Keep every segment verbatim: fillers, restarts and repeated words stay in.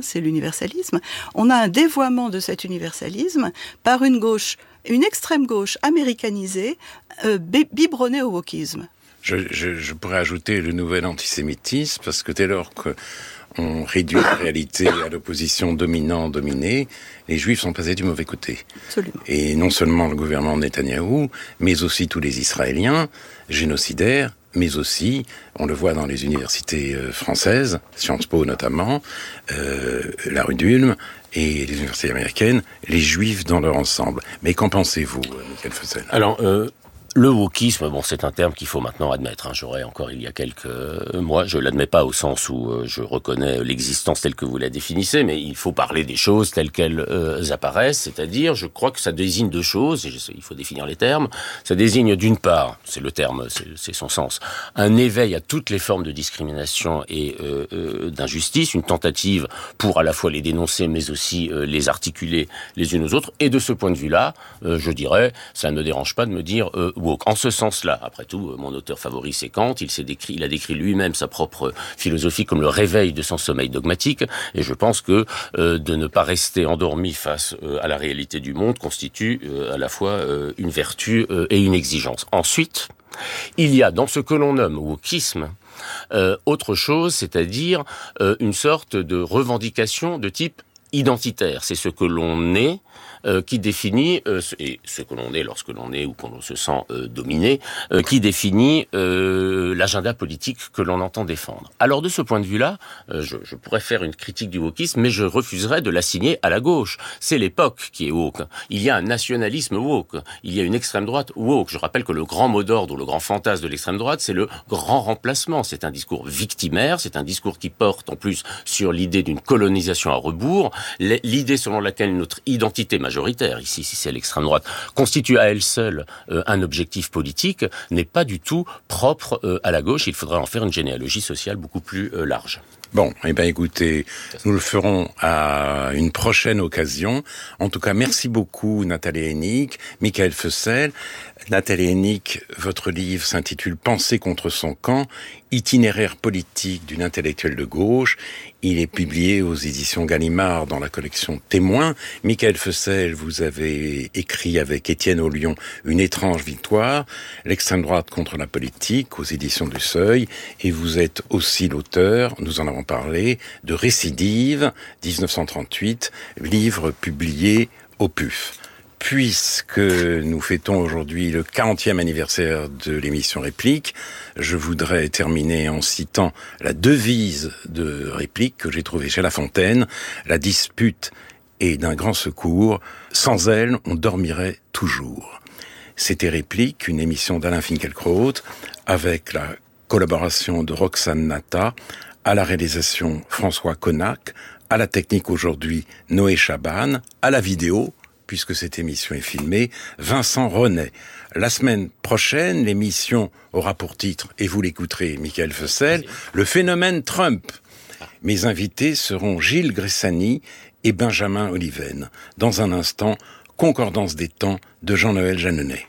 c'est l'universalisme. On a un dévoiement de cet universalisme par une gauche, une extrême gauche américanisée, euh, biberonnée au wokisme. Je, je, je pourrais ajouter le nouvel antisémitisme, parce que dès lors qu'on réduit la réalité à l'opposition dominant-dominé, les Juifs sont passés du mauvais côté. Absolument. Et non seulement le gouvernement Netanyahou, mais aussi tous les Israéliens, génocidaires, mais aussi, on le voit dans les universités françaises, Sciences Po notamment, euh, la rue d'Ulm, et les universités américaines, les Juifs dans leur ensemble. Mais qu'en pensez-vous, Michael Fossel ? Alors, euh, le wokisme, bon, c'est un terme qu'il faut maintenant admettre. Hein. J'aurais encore il y a quelques mois, je l'admets pas au sens où euh, je reconnais l'existence telle que vous la définissez, mais il faut parler des choses telles qu'elles euh, apparaissent. C'est-à-dire, je crois que ça désigne deux choses. Et je sais, il faut définir les termes. Ça désigne d'une part, c'est le terme, c'est, c'est son sens, un éveil à toutes les formes de discrimination et euh, euh, d'injustice, une tentative pour à la fois les dénoncer, mais aussi euh, les articuler les unes aux autres. Et de ce point de vue-là, euh, je dirais, ça ne me dérange pas de me dire euh, woke. En ce sens-là, après tout, mon auteur favori c'est Kant, il s'est décrit, il a décrit lui-même sa propre philosophie comme le réveil de son sommeil dogmatique, et je pense que euh, de ne pas rester endormi face euh, à la réalité du monde constitue euh, à la fois euh, une vertu euh, et une exigence. Ensuite, il y a dans ce que l'on nomme wokisme euh, autre chose, c'est-à-dire euh, une sorte de revendication de type identitaire. C'est ce que l'on est euh, qui définit, euh, et ce que l'on est lorsque l'on est ou qu'on se sent euh, dominé, euh, qui définit euh, l'agenda politique que l'on entend défendre. Alors de ce point de vue-là, euh, je, je pourrais faire une critique du wokisme, mais je refuserais de l'assigner à la gauche. C'est l'époque qui est woke. Il y a un nationalisme woke. Il y a une extrême droite woke. Je rappelle que le grand mot d'ordre ou le grand fantasme de l'extrême droite, c'est le grand remplacement. C'est un discours victimaire, c'est un discours qui porte en plus sur l'idée d'une colonisation à rebours, l'idée selon laquelle notre identité majoritaire, ici si c'est l'extrême droite, constitue à elle seule euh, un objectif politique, n'est pas du tout propre euh, à la gauche. Il faudrait en faire une généalogie sociale beaucoup plus euh, large. Bon, eh bien écoutez, nous le ferons à une prochaine occasion. En tout cas, merci beaucoup Nathalie Hennig, Michael Fossel. Nathalie Hennig, votre livre s'intitule « Penser contre son camp, itinéraire politique d'une intellectuelle de gauche ». Il est publié aux éditions Gallimard dans la collection Témoins. Michael Fossel, vous avez écrit avec Étienne Aulion « Une étrange victoire », l'extrême droite contre la politique aux éditions du Seuil. Et vous êtes aussi l'auteur, nous en avons parlé, de Récidive, dix-neuf cent trente-huit, livre publié au P U F. Puisque nous fêtons aujourd'hui le quarantième anniversaire de l'émission Réplique, je voudrais terminer en citant la devise de Réplique que j'ai trouvée chez La Fontaine. La dispute est d'un grand secours. Sans elle, on dormirait toujours. C'était Réplique, une émission d'Alain Finkielkraut avec la collaboration de Roxane Nata, à la réalisation François Connac, à la technique aujourd'hui Noé Chaban, à la vidéo, puisque cette émission est filmée, Vincent Renet. La semaine prochaine, l'émission aura pour titre, et vous l'écouterez, Michael Fossel, le phénomène Trump. Mes invités seront Gilles Gressani et Benjamin Oliven. Dans un instant, Concordance des temps de Jean-Noël Jeanneney.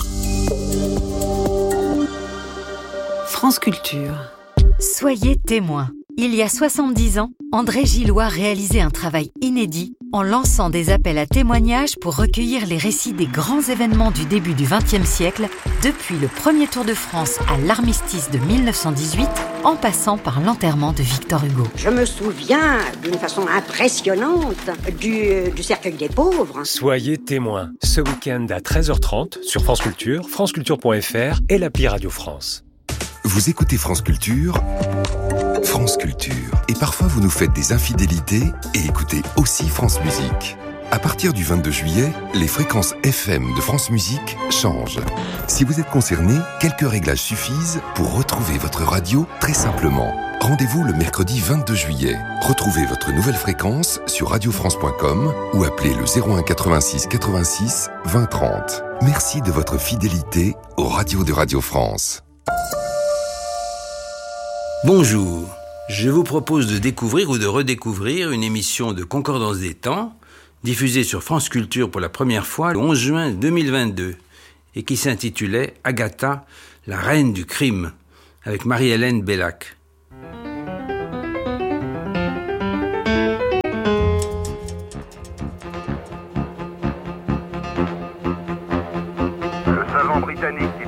France Culture. Soyez témoins. Il y a soixante-dix ans, André Gillois réalisait un travail inédit en lançant des appels à témoignages pour recueillir les récits des grands événements du début du vingtième siècle, depuis le premier Tour de France à l'armistice de mille neuf cent dix-huit, en passant par l'enterrement de Victor Hugo. Je me souviens d'une façon impressionnante du, du cercueil des pauvres. Soyez témoins, ce week-end à treize heures trente sur France Culture, franceculture point f r et l'appli Radio France. Vous écoutez France Culture, France Culture. Et parfois vous nous faites des infidélités et écoutez aussi France Musique. À partir du vingt-deux juillet, les fréquences F M de France Musique changent. Si vous êtes concerné, quelques réglages suffisent pour retrouver votre radio très simplement. Rendez-vous le mercredi vingt-deux juillet. Retrouvez votre nouvelle fréquence sur radio france point com ou appelez le zéro un quatre-vingt-six quatre-vingt-six vingt trente. Merci de votre fidélité aux radios de Radio France. Bonjour, je vous propose de découvrir ou de redécouvrir une émission de Concordance des temps, diffusée sur France Culture pour la première fois le onze juin deux mille vingt-deux, et qui s'intitulait Agatha, la reine du crime, avec Marie-Hélène Bellac.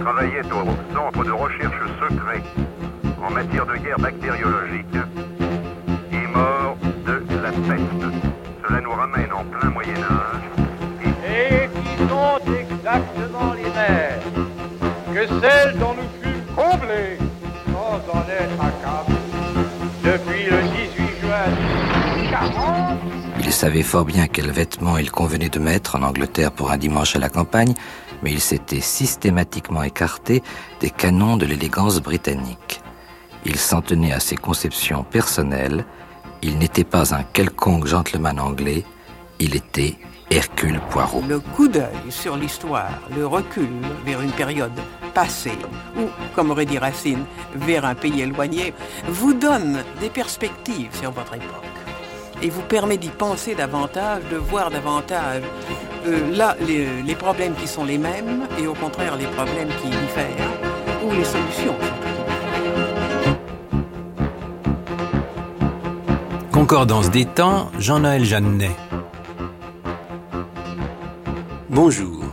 travaillait au centre de recherche secret en matière de guerre bactériologique, est mort de la peste. Cela nous ramène en plein Moyen-Âge. Et qui sont exactement les mêmes que celles dont nous fûmes comblés sans en être accablés depuis le dix-huit juin mille huit cent quarante. Il savait fort bien quels vêtements il convenait de mettre en Angleterre pour un dimanche à la campagne, mais il s'était systématiquement écarté des canons de l'élégance britannique. Il s'en tenait à ses conceptions personnelles. Il n'était pas un quelconque gentleman anglais, il était Hercule Poirot. Le coup d'œil sur l'histoire, le recul vers une période passée, ou, comme aurait dit Racine, vers un pays éloigné, vous donne des perspectives sur votre époque et vous permet d'y penser davantage, de voir davantage euh, là les, les problèmes qui sont les mêmes et au contraire les problèmes qui diffèrent, ou les solutions. Concordance des temps, Jean-Noël Jeannet. Bonjour.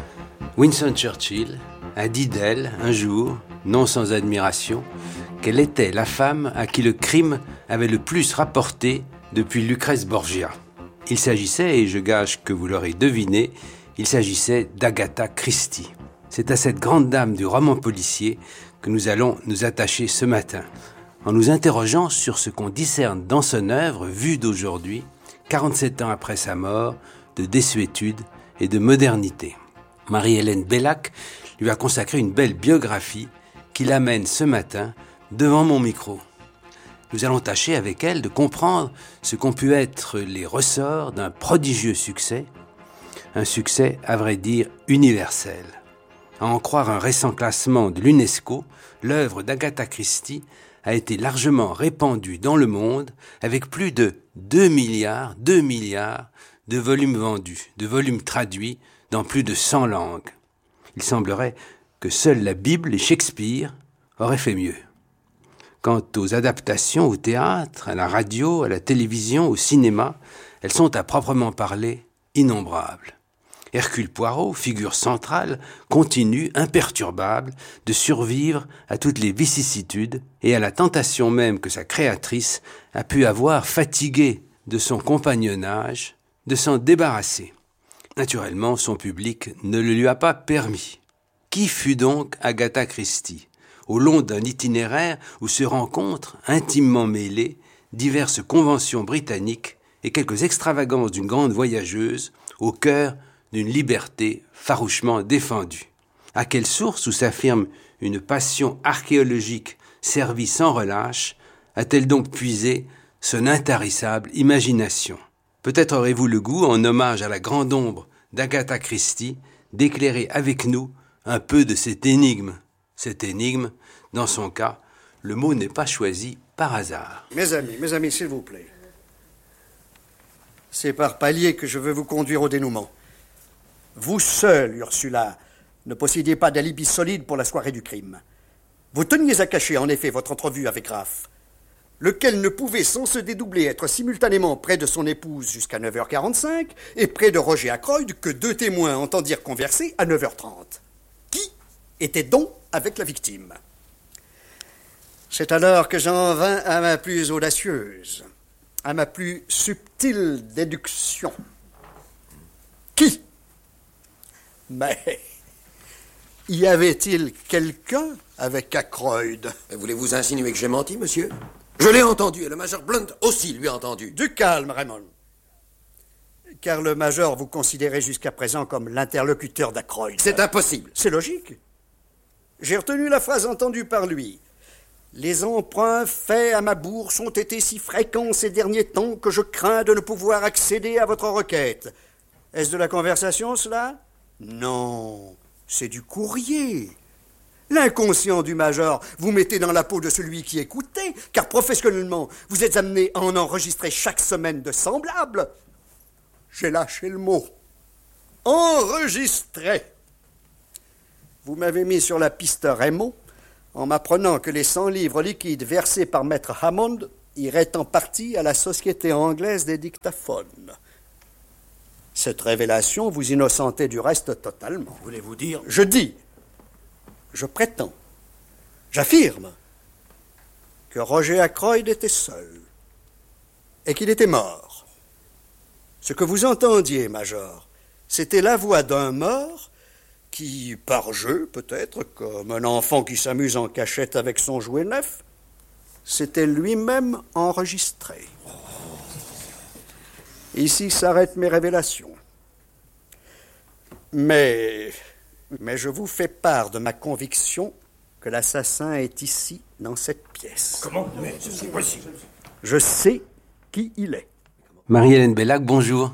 Winston Churchill a dit d'elle un jour, non sans admiration, qu'elle était la femme à qui le crime avait le plus rapporté depuis Lucrèce Borgia. Il s'agissait, et je gage que vous l'aurez deviné, il s'agissait d'Agatha Christie. C'est à cette grande dame du roman policier que nous allons nous attacher ce matin, en nous interrogeant sur ce qu'on discerne dans son œuvre vue d'aujourd'hui, quarante-sept ans après sa mort, de désuétude et de modernité. Marie-Hélène Bellac lui a consacré une belle biographie qui l'amène ce matin devant mon micro. Nous allons tâcher avec elle de comprendre ce qu'ont pu être les ressorts d'un prodigieux succès, un succès à vrai dire universel. À en croire un récent classement de l'UNESCO, l'œuvre d'Agatha Christie a été largement répandue dans le monde avec plus de deux milliards, deux milliards de volumes vendus, de volumes traduits dans plus de cent langues. Il semblerait que seule la Bible et Shakespeare auraient fait mieux. Quant aux adaptations au théâtre, à la radio, à la télévision, au cinéma, elles sont à proprement parler innombrables. Hercule Poirot, figure centrale, continue, imperturbable, de survivre à toutes les vicissitudes et à la tentation même que sa créatrice a pu avoir, fatiguée de son compagnonnage, de s'en débarrasser. Naturellement, son public ne le lui a pas permis. Qui fut donc Agatha Christie ? Au long d'un itinéraire où se rencontrent, intimement mêlées, diverses conventions britanniques et quelques extravagances d'une grande voyageuse au cœur d'une liberté farouchement défendue. À quelle source où s'affirme une passion archéologique servie sans relâche a-t-elle donc puisé son intarissable imagination ? Peut-être aurez-vous le goût, en hommage à la grande ombre d'Agatha Christie, d'éclairer avec nous un peu de cette énigme. Cette énigme, dans son cas, le mot n'est pas choisi par hasard. Mes amis, mes amis, s'il vous plaît. C'est par palier que je veux vous conduire au dénouement. Vous seul, Ursula, ne possédiez pas d'alibi solide pour la soirée du crime. Vous teniez à cacher, en effet, votre entrevue avec Raph, lequel ne pouvait, sans se dédoubler, être simultanément près de son épouse jusqu'à neuf heures quarante-cinq et près de Roger Ackroyd, que deux témoins entendirent converser à neuf heures trente. Qui était donc avec la victime? C'est alors que j'en vins à ma plus audacieuse, à ma plus subtile déduction. Qui? Mais y avait-il quelqu'un avec Ackroyd? Voulez-vous insinuer que j'ai menti, monsieur? Je l'ai entendu, et le major Blunt aussi lui a entendu. Du calme, Raymond. Car le major vous considérait jusqu'à présent comme l'interlocuteur d'Ackroyd. C'est impossible. C'est logique. J'ai retenu la phrase entendue par lui. Les emprunts faits à ma bourse ont été si fréquents ces derniers temps que je crains de ne pouvoir accéder à votre requête. Est-ce de la conversation, cela? Non, c'est du courrier. L'inconscient du major vous mettez dans la peau de celui qui écoutait, car professionnellement, vous êtes amené à en enregistrer chaque semaine de semblables. J'ai lâché le mot. Enregistrer. Vous m'avez mis sur la piste Raymond en m'apprenant que les cent livres liquides versés par maître Hammond iraient en partie à la Société anglaise des dictaphones. Cette révélation vous innocentait du reste totalement. Voulez-vous dire? Je dis Je prétends, j'affirme, que Roger Ackroyd était seul et qu'il était mort. Ce que vous entendiez, Major, c'était la voix d'un mort qui, par jeu peut-être, comme un enfant qui s'amuse en cachette avec son jouet neuf, s'était lui-même enregistré. Ici s'arrêtent mes révélations. Mais, mais je vous fais part de ma conviction que l'assassin est ici, dans cette pièce. Comment? Mais c'est possible. Je sais qui il est. Marie-Hélène Bellac, bonjour.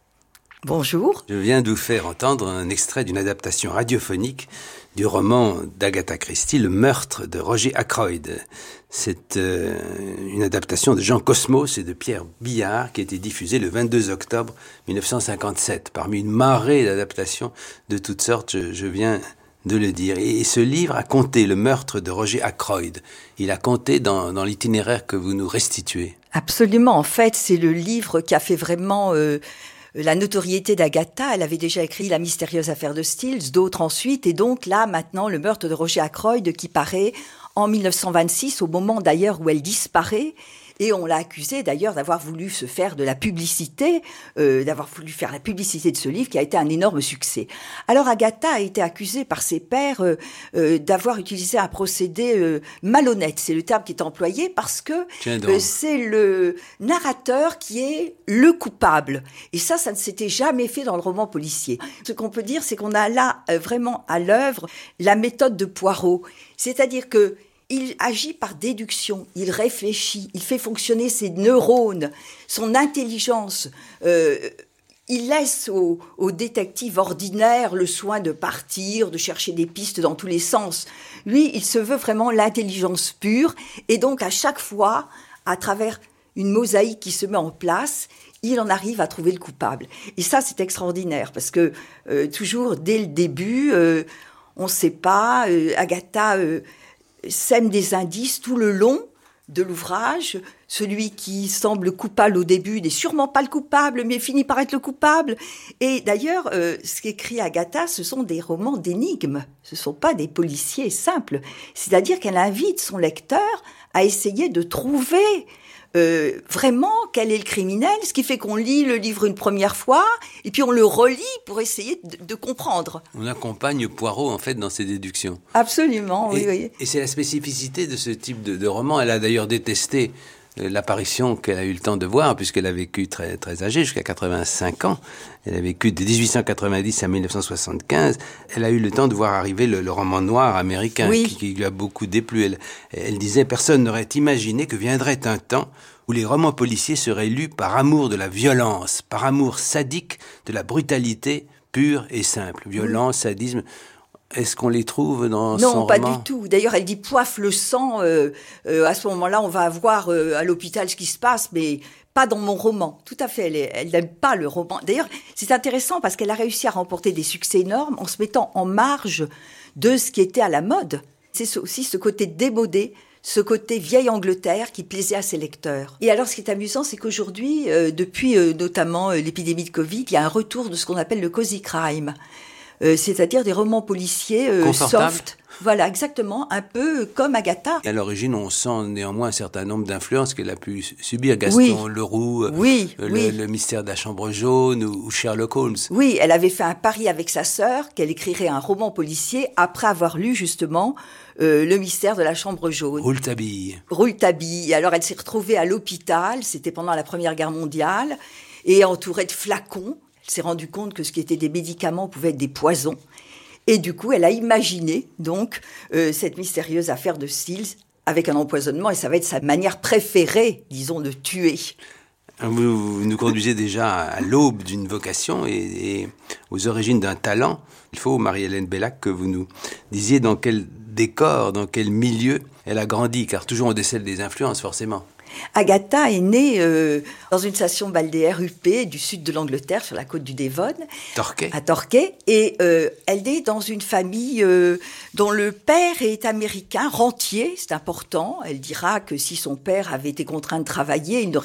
Bonjour. Je viens de vous faire entendre un extrait d'une adaptation radiophonique du roman d'Agatha Christie, Le meurtre de Roger Ackroyd. C'est euh, une adaptation de Jean Cosmos et de Pierre Billard qui a été diffusée le vingt-deux octobre mille neuf cent cinquante-sept. Parmi une marée d'adaptations de toutes sortes, je, je viens de le dire. Et, et ce livre a compté le meurtre de Roger Ackroyd. Il a compté dans, dans l'itinéraire que vous nous restituez. Absolument. En fait, c'est le livre qui a fait vraiment... Euh la notoriété d'Agatha. Elle avait déjà écrit La mystérieuse affaire de Stills, d'autres ensuite, et donc là, maintenant, le meurtre de Roger Ackroyd qui paraît en mille neuf cent vingt-six, au moment d'ailleurs où elle disparaît, et on l'a accusée d'ailleurs d'avoir voulu se faire de la publicité, euh, d'avoir voulu faire la publicité de ce livre qui a été un énorme succès. Alors Agatha a été accusée par ses pairs euh, euh, d'avoir utilisé un procédé euh, malhonnête, c'est le terme qui est employé, parce que euh, c'est le narrateur qui est le coupable. Et ça, ça ne s'était jamais fait dans le roman policier. Ce qu'on peut dire, c'est qu'on a là euh, vraiment à l'œuvre la méthode de Poirot, c'est-à-dire que il agit par déduction, il réfléchit, il fait fonctionner ses neurones, son intelligence. Euh, il laisse au, au détective ordinaire le soin de partir, de chercher des pistes dans tous les sens. Lui, il se veut vraiment l'intelligence pure. Et donc, à chaque fois, à travers une mosaïque qui se met en place, il en arrive à trouver le coupable. Et ça, c'est extraordinaire, parce que euh, toujours, dès le début, euh, on ne sait pas, euh, Agatha... Euh, sème des indices tout le long de l'ouvrage. Celui qui semble coupable au début n'est sûrement pas le coupable, mais finit par être le coupable. Et d'ailleurs, euh, ce qu'écrit Agatha, ce sont des romans d'énigmes. Ce ne sont pas des policiers simples. C'est-à-dire qu'elle invite son lecteur à essayer de trouver Euh, vraiment quel est le criminel, ce qui fait qu'on lit le livre une première fois et puis on le relit pour essayer de, de comprendre. On accompagne Poirot en fait dans ses déductions. Absolument, oui, et, oui. Et c'est la spécificité de ce type de, de roman. Elle a d'ailleurs détesté l'apparition qu'elle a eu le temps de voir, puisqu'elle a vécu très, très âgée, jusqu'à quatre-vingt-cinq ans. Elle a vécu de dix-huit cent quatre-vingt-dix à mille neuf cent soixante-quinze. Elle a eu le temps de voir arriver le, le roman noir américain, oui. qui, qui lui a beaucoup déplu. Elle, elle disait, personne n'aurait imaginé que viendrait un temps où les romans policiers seraient lus par amour de la violence, par amour sadique de la brutalité pure et simple. Violence, oui. sadisme... Est-ce qu'on les trouve dans non, son roman ? Non, pas du tout. D'ailleurs, elle dit poiffe le sang. Euh, euh, à ce moment-là, on va voir euh, à l'hôpital ce qui se passe, mais pas dans mon roman. Tout à fait, elle, elle n'aime pas le roman. D'ailleurs, c'est intéressant parce qu'elle a réussi à remporter des succès énormes en se mettant en marge de ce qui était à la mode. C'est aussi ce côté démodé, ce côté vieille Angleterre qui plaisait à ses lecteurs. Et alors, ce qui est amusant, c'est qu'aujourd'hui, euh, depuis euh, notamment euh, l'épidémie de Covid, il y a un retour de ce qu'on appelle le cozy crime. Euh, c'est-à-dire des romans policiers euh, soft. Voilà, exactement, un peu comme Agatha. Et à l'origine, on sent néanmoins un certain nombre d'influences qu'elle a pu subir. Gaston oui. Leroux, oui, le, oui. le mystère de la chambre jaune ou, ou Sherlock Holmes. Oui, elle avait fait un pari avec sa sœur qu'elle écrirait un roman policier après avoir lu justement euh, le mystère de la chambre jaune. Rouletabille. Rouletabille. Alors elle s'est retrouvée à l'hôpital, c'était pendant la Première Guerre mondiale, et entourée de flacons. Elle s'est rendue compte que ce qui était des médicaments pouvait être des poisons. Et du coup, elle a imaginé donc euh, cette mystérieuse affaire de Stills avec un empoisonnement. Et ça va être sa manière préférée, disons, de tuer. Vous, vous nous conduisez déjà à l'aube d'une vocation et, et aux origines d'un talent. Il faut, Marie-Hélène Bellac, que vous nous disiez dans quel décor, dans quel milieu elle a grandi. Car toujours on décèle des influences, forcément. Agatha est née euh, dans une station balnéaire huppée du sud de l'Angleterre, sur la côte du Devon, Torquay. à Torquay, et euh, elle est dans une famille euh, dont le père est américain, rentier, c'est important. Elle dira que si son père avait été contraint de travailler, il n'aurait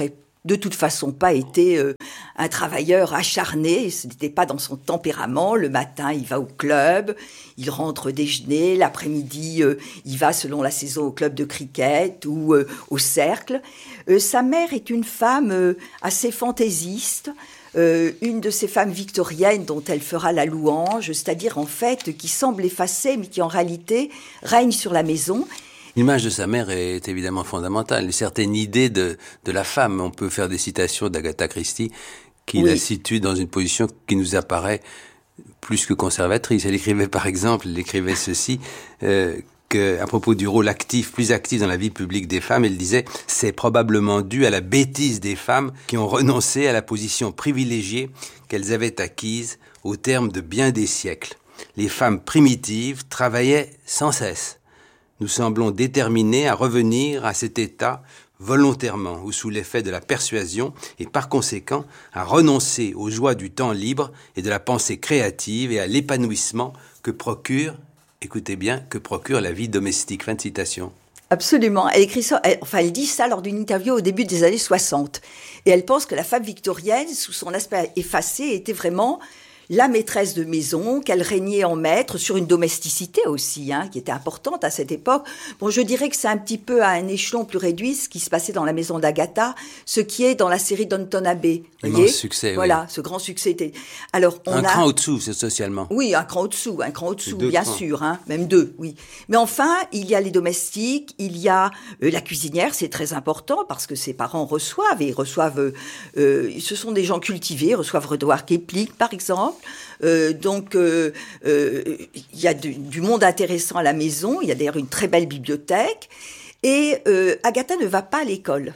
de toute façon pas été euh, un travailleur acharné, ce n'était pas dans son tempérament. Le matin, il va au club, il rentre déjeuner, l'après-midi, euh, il va selon la saison au club de cricket ou euh, au cercle. Euh, sa mère est une femme euh, assez fantaisiste, euh, une de ces femmes victoriennes dont elle fera la louange, c'est-à-dire en fait qui semble effacée mais qui en réalité règne sur la maison. L'image de sa mère est évidemment fondamentale. Une certaine idée de, de la femme. On peut faire des citations d'Agatha Christie qui oui. la situe dans une position qui nous apparaît plus que conservatrice. Elle écrivait par exemple, elle écrivait ceci, euh, que, à propos du rôle actif, plus actif dans la vie publique des femmes, elle disait « C'est probablement dû à la bêtise des femmes qui ont renoncé à la position privilégiée qu'elles avaient acquise au terme de bien des siècles. Les femmes primitives travaillaient sans cesse. Nous semblons déterminés à revenir à cet état volontairement ou sous l'effet de la persuasion et par conséquent à renoncer aux joies du temps libre et de la pensée créative et à l'épanouissement que procure, écoutez bien, que procure la vie domestique. » Fin de citation. Absolument. Elle écrit ça, elle, enfin elle dit ça lors d'une interview au début des années soixante. Et elle pense que la femme victorienne, sous son aspect effacé, était vraiment la maîtresse de maison, qu'elle régnait en maître sur une domesticité aussi, hein, qui était importante à cette époque. Bon, je dirais que c'est un petit peu à un échelon plus réduit ce qui se passait dans la maison d'Agatha, ce qui est dans la série Downton Abbey. Immense succès, voilà, oui. ce grand succès était. Alors, on un a... cran au-dessous, c'est socialement. Oui, un cran au-dessous, un cran au-dessous, bien crans. sûr, hein, même deux, oui. Mais enfin, il y a les domestiques, il y a euh, la cuisinière, c'est très important parce que ses parents reçoivent et ils reçoivent. Euh, ce sont des gens cultivés, ils reçoivent Rudyard Kipling, par exemple. Euh, donc, euh, euh, il y a du, du monde intéressant à la maison. Il y a d'ailleurs une très belle bibliothèque. Et euh, Agatha ne va pas à l'école.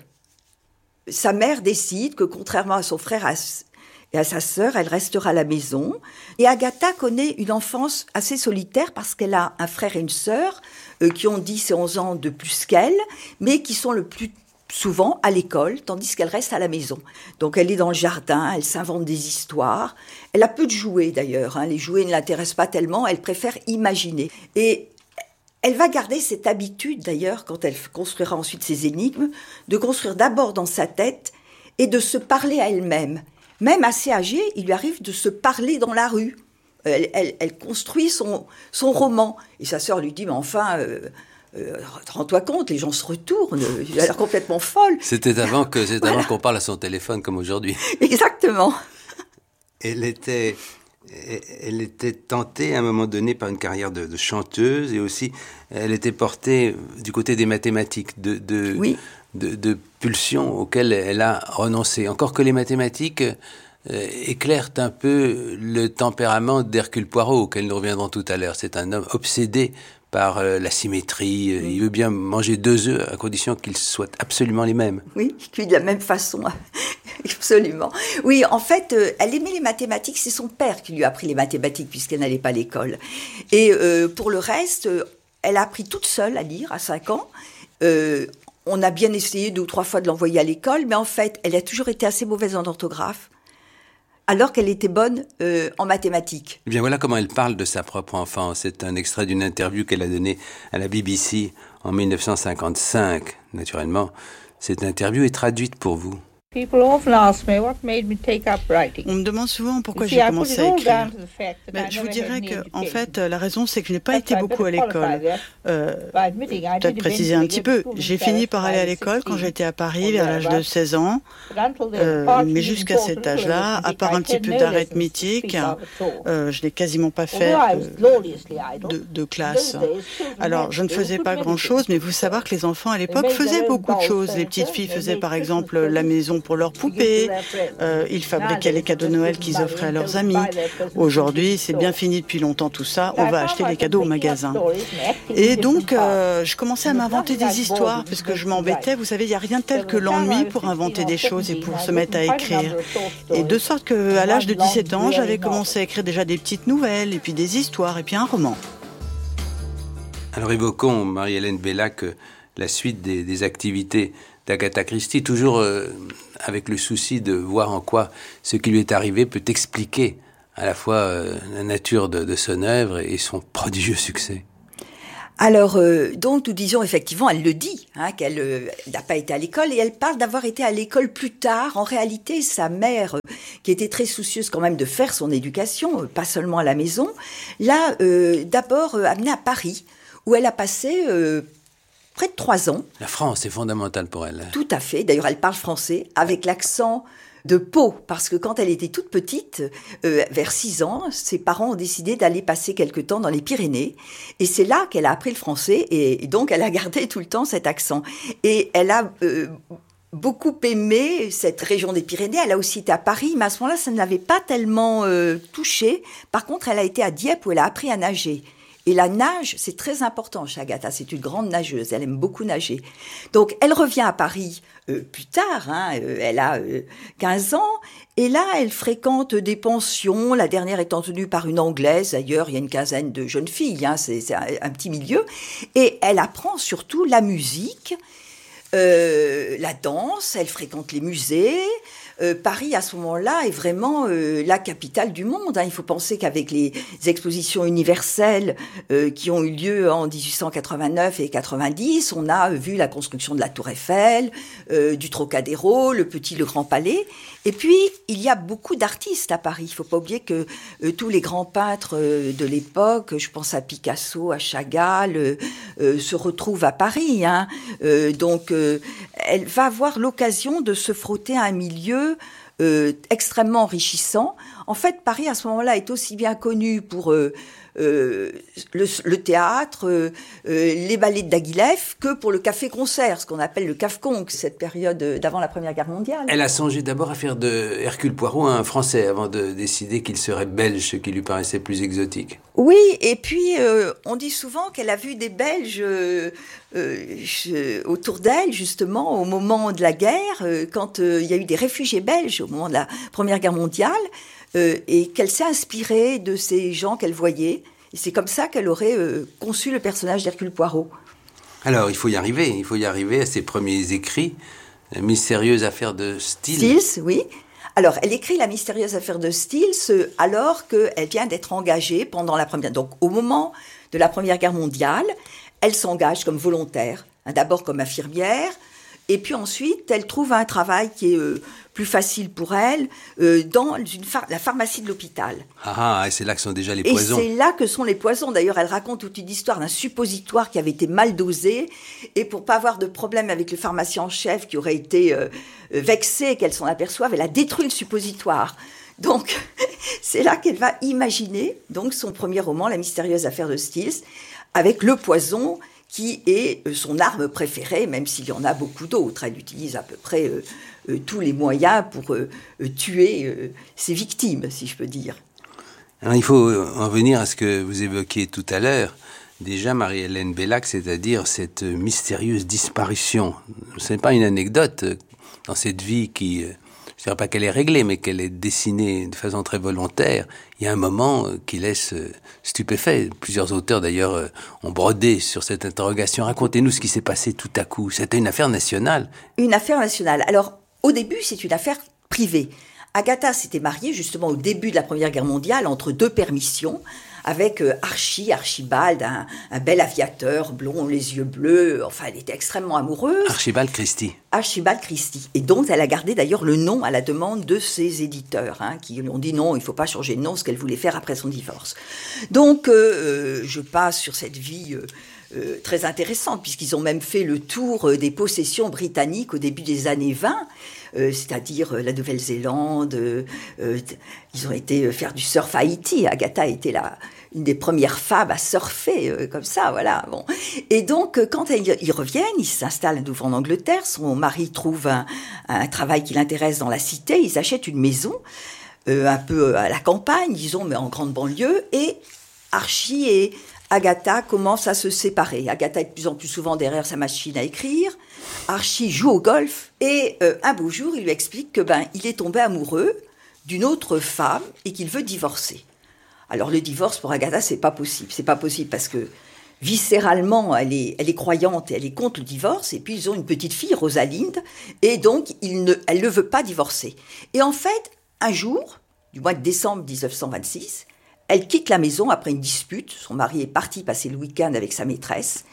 Sa mère décide que, contrairement à son frère et à sa sœur, elle restera à la maison. Et Agatha connaît une enfance assez solitaire parce qu'elle a un frère et une sœur euh, qui ont dix et onze ans de plus qu'elle, mais qui sont le plus souvent à l'école, tandis qu'elle reste à la maison. Donc elle est dans le jardin, elle s'invente des histoires. Elle a peu de jouets d'ailleurs, hein. Les jouets ne l'intéressent pas tellement, elle préfère imaginer. Et elle va garder cette habitude d'ailleurs, quand elle construira ensuite ses énigmes, de construire d'abord dans sa tête et de se parler à elle-même. Même assez âgée, il lui arrive de se parler dans la rue. Elle, elle, elle construit son, son roman. Et sa sœur lui dit, mais enfin... Euh, Euh, rends-toi compte, les gens se retournent, elle a l'air complètement folle. C'était avant que, c'est voilà. avant qu'on parle à son téléphone comme aujourd'hui. Exactement. Elle était, elle était tentée à un moment donné par une carrière de, de chanteuse et aussi elle était portée du côté des mathématiques, de, de, oui. de, de pulsions auxquelles elle a renoncé. Encore que les mathématiques euh, éclairent un peu le tempérament d'Hercule Poirot, auquel nous reviendrons tout à l'heure. C'est un homme obsédé par euh, la symétrie. Euh, il veut bien manger deux œufs à condition qu'ils soient absolument les mêmes. Oui, cuit de la même façon. Absolument. Oui, en fait, euh, elle aimait les mathématiques. C'est son père qui lui a appris les mathématiques puisqu'elle n'allait pas à l'école. Et euh, pour le reste, euh, elle a appris toute seule à lire à cinq ans. Euh, on a bien essayé deux ou trois fois de l'envoyer à l'école, mais en fait, elle a toujours été assez mauvaise en orthographe, alors qu'elle était bonne euh, en mathématiques. Eh bien, voilà comment elle parle de sa propre enfance. C'est un extrait d'une interview qu'elle a donnée à la B B C en mille neuf cent cinquante-cinq. Naturellement, cette interview est traduite pour vous. On me demande souvent pourquoi j'ai commencé à écrire. Mais je vous dirais que, en fait, la raison, c'est que je n'ai pas été beaucoup à l'école. Euh, peut-être préciser un petit peu. J'ai fini par aller à l'école quand j'étais à Paris, vers l'âge de seize ans. Euh, mais jusqu'à cet âge-là, à part un petit peu d'arithmétique, euh, je n'ai quasiment pas fait euh, de, de classe. Alors, je ne faisais pas grand-chose, mais vous savez que les enfants, à l'époque, faisaient beaucoup de choses. Les petites filles faisaient, par exemple, la maison pour leurs poupées, euh, ils fabriquaient les cadeaux de Noël qu'ils offraient à leurs amis. Aujourd'hui, c'est bien fini depuis longtemps tout ça, on va acheter les cadeaux au magasin. Et donc, euh, je commençais à m'inventer des histoires, parce que je m'embêtais. Vous savez, il n'y a rien de tel que l'ennui pour inventer des choses et pour se mettre à écrire. Et de sorte qu'à l'âge de dix-sept ans, j'avais commencé à écrire déjà des petites nouvelles, et puis des histoires, et puis un roman. Alors évoquons, Marie-Hélène Bellac, la suite des, des activités d'Agatha Christie, toujours euh, avec le souci de voir en quoi ce qui lui est arrivé peut expliquer à la fois euh, la nature de, de son œuvre et son prodigieux succès. Alors, euh, donc, nous disions effectivement, elle le dit, hein, qu'elle euh, n'a pas été à l'école, et elle parle d'avoir été à l'école plus tard. En réalité, sa mère, euh, qui était très soucieuse quand même de faire son éducation, euh, pas seulement à la maison, l'a euh, d'abord euh, amenée à Paris, où elle a passé euh, près de trois ans. La France est fondamentale pour elle. Tout à fait. D'ailleurs, elle parle français avec l'accent de Pau, parce que quand elle était toute petite, euh, vers six ans, ses parents ont décidé d'aller passer quelque temps dans les Pyrénées, et c'est là qu'elle a appris le français, et, et donc elle a gardé tout le temps cet accent. Et elle a euh, beaucoup aimé cette région des Pyrénées. Elle a aussi été à Paris, mais à ce moment-là, ça ne l'avait pas tellement euh, touchée. Par contre, elle a été à Dieppe, où elle a appris à nager. Et la nage, c'est très important chez Agatha. C'est une grande nageuse. Elle aime beaucoup nager. Donc, elle revient à Paris euh, plus tard. Hein, euh, elle a euh, quinze ans. Et là, elle fréquente des pensions. La dernière étant tenue par une Anglaise. D'ailleurs, il y a une quinzaine de jeunes filles. Hein, c'est, c'est un, un petit milieu. Et elle apprend surtout la musique, euh, la danse. Elle fréquente les musées. Euh, Paris, à ce moment-là, est vraiment euh, la capitale du monde. Hein. Il faut penser qu'avec les expositions universelles euh, qui ont eu lieu en dix-huit cent quatre-vingt-neuf et quatre-vingt-dix, on a vu la construction de la Tour Eiffel, euh, du Trocadéro, le Petit, le Grand Palais. Et puis, il y a beaucoup d'artistes à Paris. Il ne faut pas oublier que euh, tous les grands peintres euh, de l'époque, je pense à Picasso, à Chagall, euh, euh, se retrouvent à Paris. Hein. Euh, donc, euh, elle va avoir l'occasion de se frotter à un milieu euh, extrêmement enrichissant. En fait, Paris, à ce moment-là, est aussi bien connu pour euh, euh, le, le théâtre, euh, euh, les ballets de Diaghilev, que pour le café-concert, ce qu'on appelle le cafconc, cette période d'avant la Première Guerre mondiale. Elle a songé d'abord à faire de Hercule Poirot un Français, avant de décider qu'il serait belge, ce qui lui paraissait plus exotique. Oui, et puis euh, on dit souvent qu'elle a vu des Belges euh, euh, autour d'elle, justement, au moment de la guerre, euh, quand euh, il y a eu des réfugiés belges au moment de la Première Guerre mondiale, euh, et qu'elle s'est inspirée de ces gens qu'elle voyait. Et c'est comme ça qu'elle aurait euh, conçu le personnage d'Hercule Poirot. Alors, il faut y arriver, il faut y arriver à ses premiers écrits, la mystérieuse affaire de Steele. Steele, oui. Alors, elle écrit La mystérieuse affaire de Steele alors qu'elle vient d'être engagée pendant la première... Donc, au moment de la Première Guerre mondiale, elle s'engage comme volontaire, hein, d'abord comme infirmière, et puis ensuite, elle trouve un travail qui est euh, plus facile pour elle euh, dans une phar- la pharmacie de l'hôpital. Ah, et c'est là que sont déjà les poisons. Et c'est là que sont les poisons. D'ailleurs, elle raconte toute une histoire d'un suppositoire qui avait été mal dosé, et pour pas avoir de problème avec le pharmacien en chef qui aurait été euh, vexé qu'elle s'en aperçoive, elle a détruit le suppositoire. Donc, c'est là qu'elle va imaginer donc son premier roman, La mystérieuse affaire de Steele, avec le poison qui est son arme préférée, même s'il y en a beaucoup d'autres. Elle utilise à peu près euh, euh, tous les moyens pour euh, euh, tuer euh, ses victimes, si je peux dire. Alors, il faut en revenir à ce que vous évoquiez tout à l'heure. Déjà, Marie-Hélène Bellac, c'est-à-dire cette mystérieuse disparition. Ce n'est pas une anecdote dans cette vie qui... Je ne dirais pas qu'elle est réglée, mais qu'elle est dessinée de façon très volontaire. Il y a un moment qui laisse stupéfait. Plusieurs auteurs, d'ailleurs, ont brodé sur cette interrogation. Racontez-nous ce qui s'est passé tout à coup. C'était une affaire nationale. Une affaire nationale. Alors, au début, c'est une affaire privée. Agatha s'était mariée, justement, au début de la Première Guerre mondiale, entre deux permissions, avec Archie, Archibald, un, un bel aviateur, blond, les yeux bleus. Enfin, elle était extrêmement amoureuse. Archibald Christie. Archibald Christie. Et donc, elle a gardé d'ailleurs le nom à la demande de ses éditeurs, hein, qui lui ont dit non, il ne faut pas changer de nom, ce qu'elle voulait faire après son divorce. Donc, euh, je passe sur cette vie... Euh, Euh, très intéressante, puisqu'ils ont même fait le tour euh, des possessions britanniques au début des années vingt, euh, c'est-à-dire euh, la Nouvelle-Zélande. Euh, euh, ils ont été euh, faire du surf à Haïti. Agatha était la, une des premières femmes à surfer euh, comme ça, voilà. Bon. Et donc, euh, quand ils, ils reviennent, ils s'installent à nouveau en Angleterre. Son mari trouve un, un travail qui l'intéresse dans la cité. Ils achètent une maison, euh, un peu à la campagne, disons, mais en grande banlieue. Et Archie et Agatha commence à se séparer. Agatha est de plus en plus souvent derrière sa machine à écrire. Archie joue au golf. Et euh, un beau jour, il lui explique que ben, il est tombé amoureux d'une autre femme et qu'il veut divorcer. Alors le divorce pour Agatha, c'est pas possible. C'est pas possible parce que viscéralement, elle est, elle est croyante et elle est contre le divorce. Et puis ils ont une petite fille, Rosalinde, et donc il ne, elle ne veut pas divorcer. Et en fait, un jour, du mois de décembre dix-neuf cent vingt-six, Elle quitte la maison après une dispute. Son mari est parti passer le week-end avec sa maîtresse.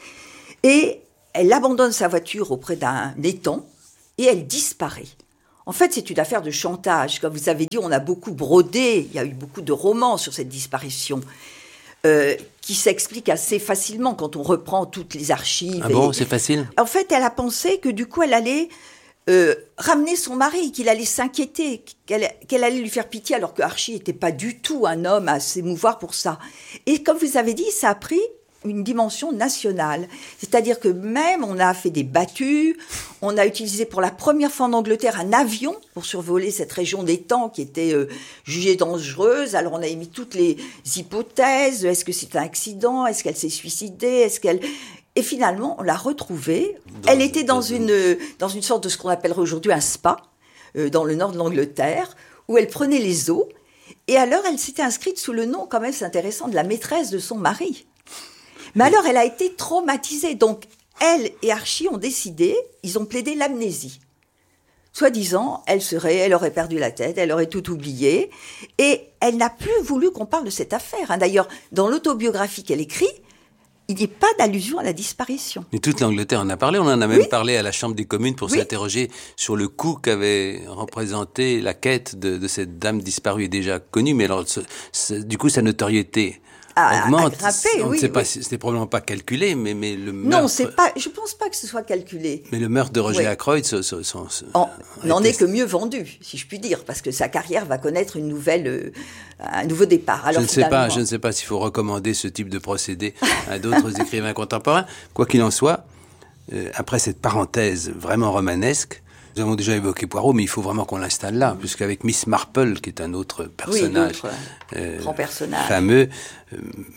Et elle abandonne sa voiture auprès d'un étang et elle disparaît. En fait, c'est une affaire de chantage. Comme vous avez dit, on a beaucoup brodé. Il y a eu beaucoup de romans sur cette disparition. Euh, qui s'explique assez facilement quand on reprend toutes les archives. Ah bon, et... c'est facile ? En fait, elle a pensé que du coup, elle allait euh, ramener son mari, qu'il allait s'inquiéter, qu'elle, qu'elle allait lui faire pitié, alors que Archie n'était pas du tout un homme à s'émouvoir pour ça. Et comme vous avez dit, ça a pris une dimension nationale. C'est-à-dire que même on a fait des battues, on a utilisé pour la première fois en Angleterre un avion pour survoler cette région d'étang qui était euh, jugée dangereuse. Alors on a émis toutes les hypothèses. Est-ce que c'est un accident ? Est-ce qu'elle s'est suicidée ? Est-ce qu'elle... Et finalement, on l'a retrouvée. Dans Elle était dans une, une, dans une sorte de ce qu'on appellerait aujourd'hui un spa, euh, dans le nord de l'Angleterre, où elle prenait les eaux. Et alors, elle s'était inscrite sous le nom, quand même, c'est intéressant, de la maîtresse de son mari. Mais alors, elle a été traumatisée. Donc, elle et Archie ont décidé, ils ont plaidé l'amnésie. Soi-disant, elle serait, elle aurait perdu la tête, elle aurait tout oublié. Et elle n'a plus voulu qu'on parle de cette affaire. D'ailleurs, dans l'autobiographie qu'elle écrit, il n'y a pas d'allusion à la disparition. Mais toute l'Angleterre en a parlé. On en a même oui. parlé à la Chambre des communes pour oui. s'interroger sur le coût qu'avait représenté la quête de, de cette dame disparue et déjà connue. Mais alors, ce, ce, du coup, sa notoriété à, augmente. À grimper, on ne oui, sait oui. pas, c'était probablement pas calculé, mais, mais le meurtre... Non, c'est pas, je pense pas que ce soit calculé. Mais le meurtre de Roger oui. Ackroyd... Ce, ce, ce, ce, en, n'en est que mieux vendu, si je puis dire, parce que sa carrière va connaître une nouvelle, euh, un nouveau départ. Alors, je, ne sais pas, je ne sais pas s'il faut recommander ce type de procédé à d'autres écrivains contemporains. Quoi qu'il en soit, euh, après cette parenthèse vraiment romanesque, nous avons déjà évoqué Poirot, mais il faut vraiment qu'on l'installe là, mmh. puisqu'avec Miss Marple, qui est un autre personnage, oui, euh, grand personnage fameux, euh,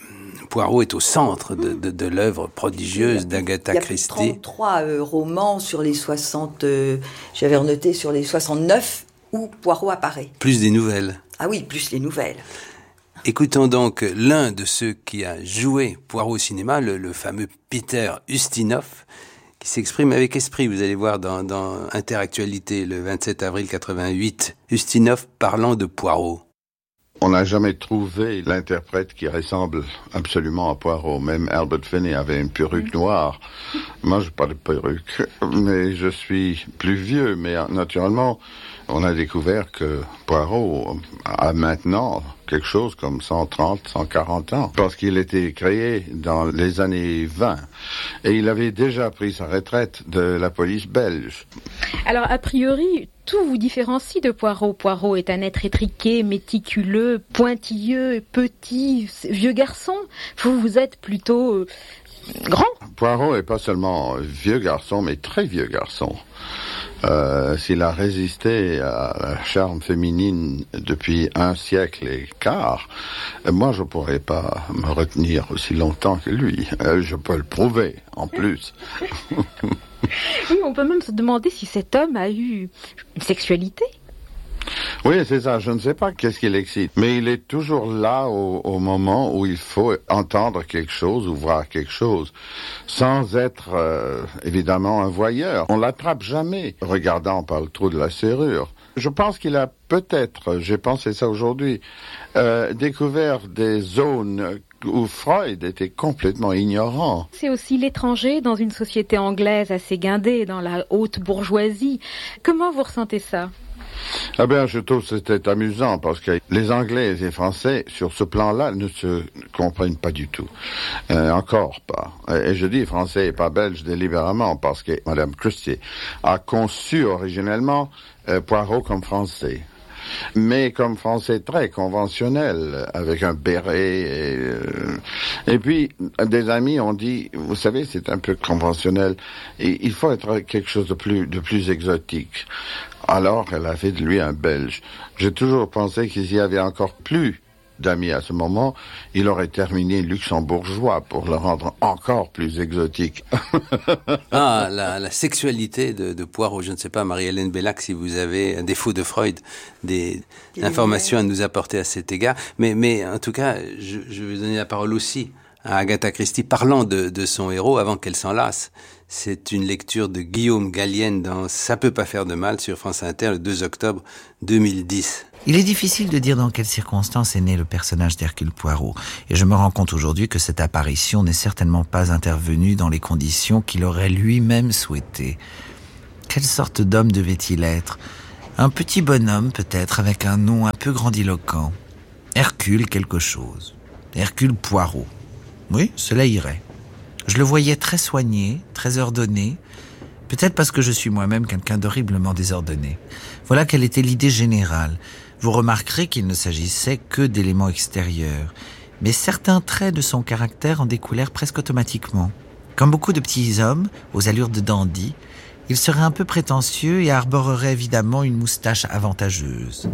Poirot est au centre de, de, de l'œuvre prodigieuse d'Agatha Christie. Il y a trente-trois euh, romans sur les soixante, euh, j'avais noté sur les soixante-neuf, où Poirot apparaît. Plus des nouvelles. Ah oui, plus les nouvelles. Écoutons donc l'un de ceux qui a joué Poirot au cinéma, le, le fameux Peter Ustinov, qui s'exprime avec esprit, vous allez voir dans, dans Interactualité, le vingt-sept avril quatre-vingt-huit, Ustinov parlant de Poirot. On n'a jamais trouvé l'interprète qui ressemble absolument à Poirot. Même Albert Finney avait une perruque noire. Moi, je n'ai pas de perruque, mais je suis plus vieux. Mais naturellement, on a découvert que Poirot a maintenant quelque chose comme cent trente, cent quarante ans, parce qu'il était créé dans les années vingt. Et il avait déjà pris sa retraite de la police belge. Alors, a priori, tout vous différencie de Poirot. Poirot est un être étriqué, méticuleux, pointilleux, petit, vieux garçon. Vous, vous êtes plutôt euh, grand. Poirot est pas seulement vieux garçon, mais très vieux garçon. Euh, s'il a résisté à la charme féminine depuis un siècle et quart, moi je pourrais pas me retenir aussi longtemps que lui. Euh, je peux le prouver, en plus. Oui, on peut même se demander si cet homme a eu une sexualité. Oui, c'est ça. Je ne sais pas qu'est-ce qui l'excite. Mais il est toujours là au, au moment où il faut entendre quelque chose ou voir quelque chose, sans être euh, évidemment un voyeur. On l'attrape jamais regardant par le trou de la serrure. Je pense qu'il a peut-être, j'ai pensé ça aujourd'hui, euh, découvert des zones où Freud était complètement ignorant. C'est aussi l'étranger dans une société anglaise assez guindée, dans la haute bourgeoisie. Comment vous ressentez ça ? Ah bien, je trouve que c'était amusant parce que les Anglais et les Français, sur ce plan-là, ne se comprennent pas du tout. Euh, encore pas. Et je dis Français et pas Belge délibérément parce que Madame Christie a conçu originellement euh, Poirot comme Français. Mais comme Français très conventionnel, avec un béret. Et, euh, et puis, des amis ont dit, vous savez, c'est un peu conventionnel. Et il faut être quelque chose de plus, de plus exotique. Alors, elle a fait de lui un Belge. J'ai toujours pensé qu'il y avait encore plus d'amis à ce moment, il aurait terminé luxembourgeois pour le rendre encore plus exotique. Ah, la, la sexualité de, de Poirot, je ne sais pas, Marie-Hélène Bellac, si vous avez, un défaut de Freud, des informations à nous apporter à cet égard. Mais, mais en tout cas, je, je vais donner la parole aussi à Agatha Christie, parlant de, de son héros avant qu'elle s'en lasse. C'est une lecture de Guillaume Gallienne dans Ça peut pas faire de mal sur France Inter le deux octobre deux mille dix. Il est difficile de dire dans quelles circonstances est né le personnage d'Hercule Poirot, et je me rends compte aujourd'hui que cette apparition n'est certainement pas intervenue dans les conditions qu'il aurait lui-même souhaitées. Quelle sorte d'homme devait-il être ? Un petit bonhomme peut-être, avec un nom un peu grandiloquent. Hercule quelque chose. Hercule Poirot. Oui, cela irait. Je le voyais très soigné, très ordonné, peut-être parce que je suis moi-même quelqu'un d'horriblement désordonné. Voilà quelle était l'idée générale. Vous remarquerez qu'il ne s'agissait que d'éléments extérieurs, mais certains traits de son caractère en découlèrent presque automatiquement. Comme beaucoup de petits hommes, aux allures de dandy, il serait un peu prétentieux et arborerait évidemment une moustache avantageuse.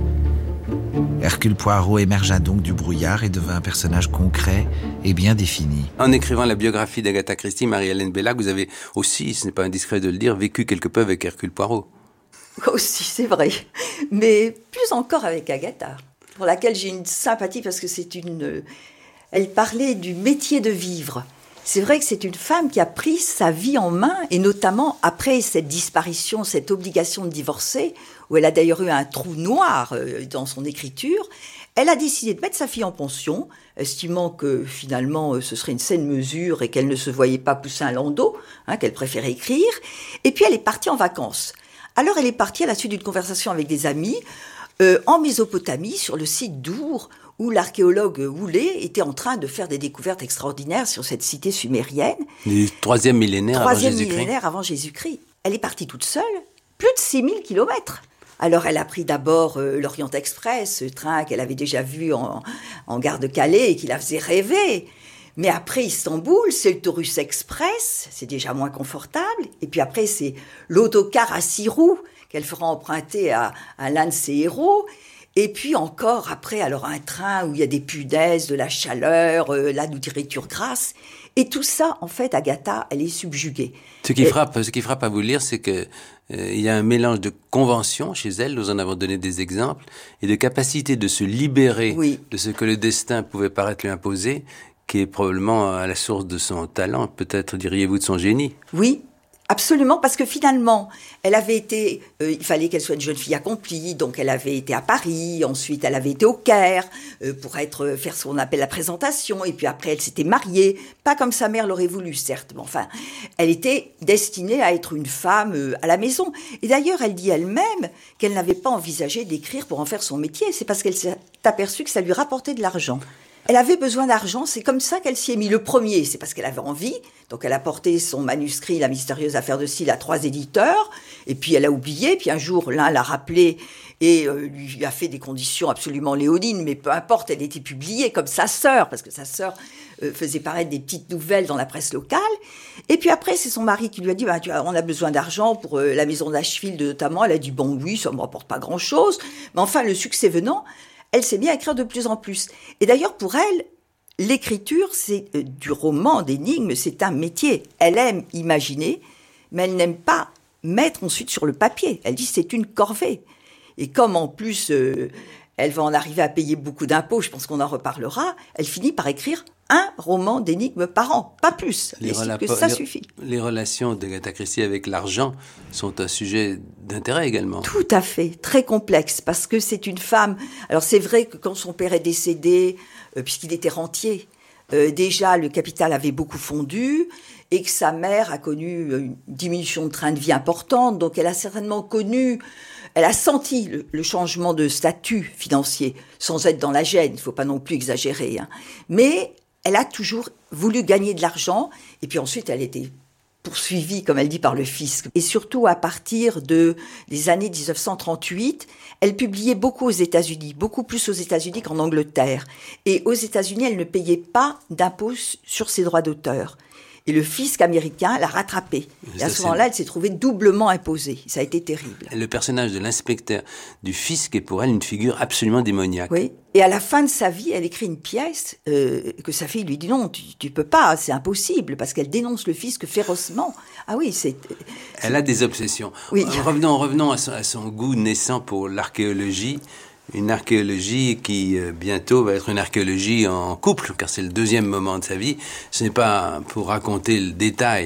Hercule Poirot émergea donc du brouillard et devint un personnage concret et bien défini. En écrivant la biographie d'Agatha Christie, Marie-Hélène Bellac, vous avez aussi, ce n'est pas indiscret de le dire, vécu quelque peu avec Hercule Poirot. Aussi, c'est vrai. Mais plus encore avec Agatha, pour laquelle j'ai une sympathie parce que c'est une... Elle parlait du métier de vivre. C'est vrai que c'est une femme qui a pris sa vie en main, et notamment après cette disparition, cette obligation de divorcer, où elle a d'ailleurs eu un trou noir dans son écriture, elle a décidé de mettre sa fille en pension, estimant que finalement ce serait une saine mesure et qu'elle ne se voyait pas pousser un landau, hein, qu'elle préférait écrire, et puis elle est partie en vacances. Alors elle est partie à la suite d'une conversation avec des amis euh, en Mésopotamie, sur le site d'Our, où l'archéologue Houlet était en train de faire des découvertes extraordinaires sur cette cité sumérienne. Du troisième millénaire troisième avant Jésus-Christ. millénaire avant Jésus-Christ. Elle est partie toute seule, plus de six mille kilomètres. Alors elle a pris d'abord euh, l'Orient Express, ce train qu'elle avait déjà vu en, en gare de Calais et qui la faisait rêver. Mais après Istanbul, c'est le Taurus Express, c'est déjà moins confortable. Et puis après, c'est l'autocar à six roues qu'elle fera emprunter à, à l'un de ses héros. Et puis encore après, alors un train où il y a des punaises, de la chaleur, euh, la nourriture grasse. Et tout ça, en fait, Agatha, elle est subjuguée. Ce qui et... frappe, ce qui frappe à vous lire, c'est que euh, il y a un mélange de convention chez elle, nous en avons donné des exemples, et de capacité de se libérer oui. de ce que le destin pouvait paraître lui imposer, qui est probablement à la source de son talent, peut-être diriez-vous de son génie. Oui, absolument, parce que finalement, elle avait été, euh, il fallait qu'elle soit une jeune fille accomplie, donc elle avait été à Paris, ensuite elle avait été au Caire euh, pour être faire ce qu'on appelle la présentation, et puis après elle s'était mariée, pas comme sa mère l'aurait voulu, certes, mais enfin, elle était destinée à être une femme euh, à la maison. Et d'ailleurs, elle dit elle-même qu'elle n'avait pas envisagé d'écrire pour en faire son métier, c'est parce qu'elle s'est aperçue que ça lui rapportait de l'argent. Elle avait besoin d'argent, c'est comme ça qu'elle s'y est mise. Le premier, c'est parce qu'elle avait envie, donc elle a porté son manuscrit, La mystérieuse affaire de Steele, à trois éditeurs, et puis elle a oublié, puis un jour, l'un l'a rappelé et euh, lui a fait des conditions absolument léonines, mais peu importe, elle était publiée comme sa sœur, parce que sa sœur euh, faisait paraître des petites nouvelles dans la presse locale. Et puis après, c'est son mari qui lui a dit, bah, tu vois, on a besoin d'argent pour euh, la maison d'Ashfield notamment. Elle a dit, bon oui, ça ne me rapporte pas grand-chose, mais enfin, le succès venant, elle s'est mise à écrire de plus en plus. Et d'ailleurs, pour elle, l'écriture, c'est euh, du roman d'énigmes, c'est un métier. Elle aime imaginer, mais elle n'aime pas mettre ensuite sur le papier. Elle dit c'est une corvée. Et comme en plus, euh, elle va en arriver à payer beaucoup d'impôts, je pense qu'on en reparlera, elle finit par écrire un roman d'énigmes par an, pas plus. Les, rela- que ça les, suffit. Les relations d'Agatha Christie avec l'argent sont un sujet d'intérêt également. Tout à fait, très complexe, parce que c'est une femme... Alors c'est vrai que quand son père est décédé, euh, puisqu'il était rentier, euh, déjà le capital avait beaucoup fondu, et que sa mère a connu une diminution de train de vie importante, donc elle a certainement connu... Elle a senti le, le changement de statut financier, sans être dans la gêne, il ne faut pas non plus exagérer, hein. Mais elle a toujours voulu gagner de l'argent, et puis ensuite elle était poursuivie, comme elle dit, par le fisc. Et surtout, à partir de, des années dix-neuf cent trente-huit, elle publiait beaucoup aux États-Unis, beaucoup plus aux États-Unis qu'en Angleterre. Et aux États-Unis, elle ne payait pas d'impôts sur ses droits d'auteur. Et le fisc américain l'a rattrapée. Et à ce moment-là, elle s'est trouvée doublement imposée. Ça a été terrible. Le personnage de l'inspecteur du fisc est pour elle une figure absolument démoniaque. Oui. Et à la fin de sa vie, elle écrit une pièce euh, que sa fille lui dit non, tu, tu peux pas, c'est impossible, parce qu'elle dénonce le fisc férocement. Ah oui, c'est... Elle a des obsessions. Oui. Revenons, revenons à son, à son goût naissant pour l'archéologie. Une archéologie qui euh, bientôt va être une archéologie en couple, car c'est le deuxième moment de sa vie. Ce n'est pas pour raconter le détail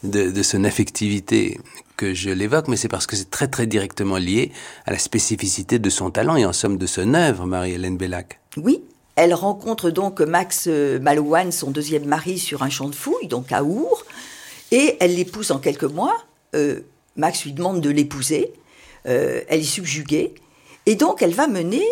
de, de son affectivité que je l'évoque, mais c'est parce que c'est très très directement lié à la spécificité de son talent et en somme de son œuvre, Marie-Hélène Bellac. Oui, elle rencontre donc Max Malouane, son deuxième mari, sur un champ de fouilles, donc à Our, et elle l'épouse en quelques mois. Euh, Max lui demande de l'épouser, euh, elle est subjuguée, et donc elle va mener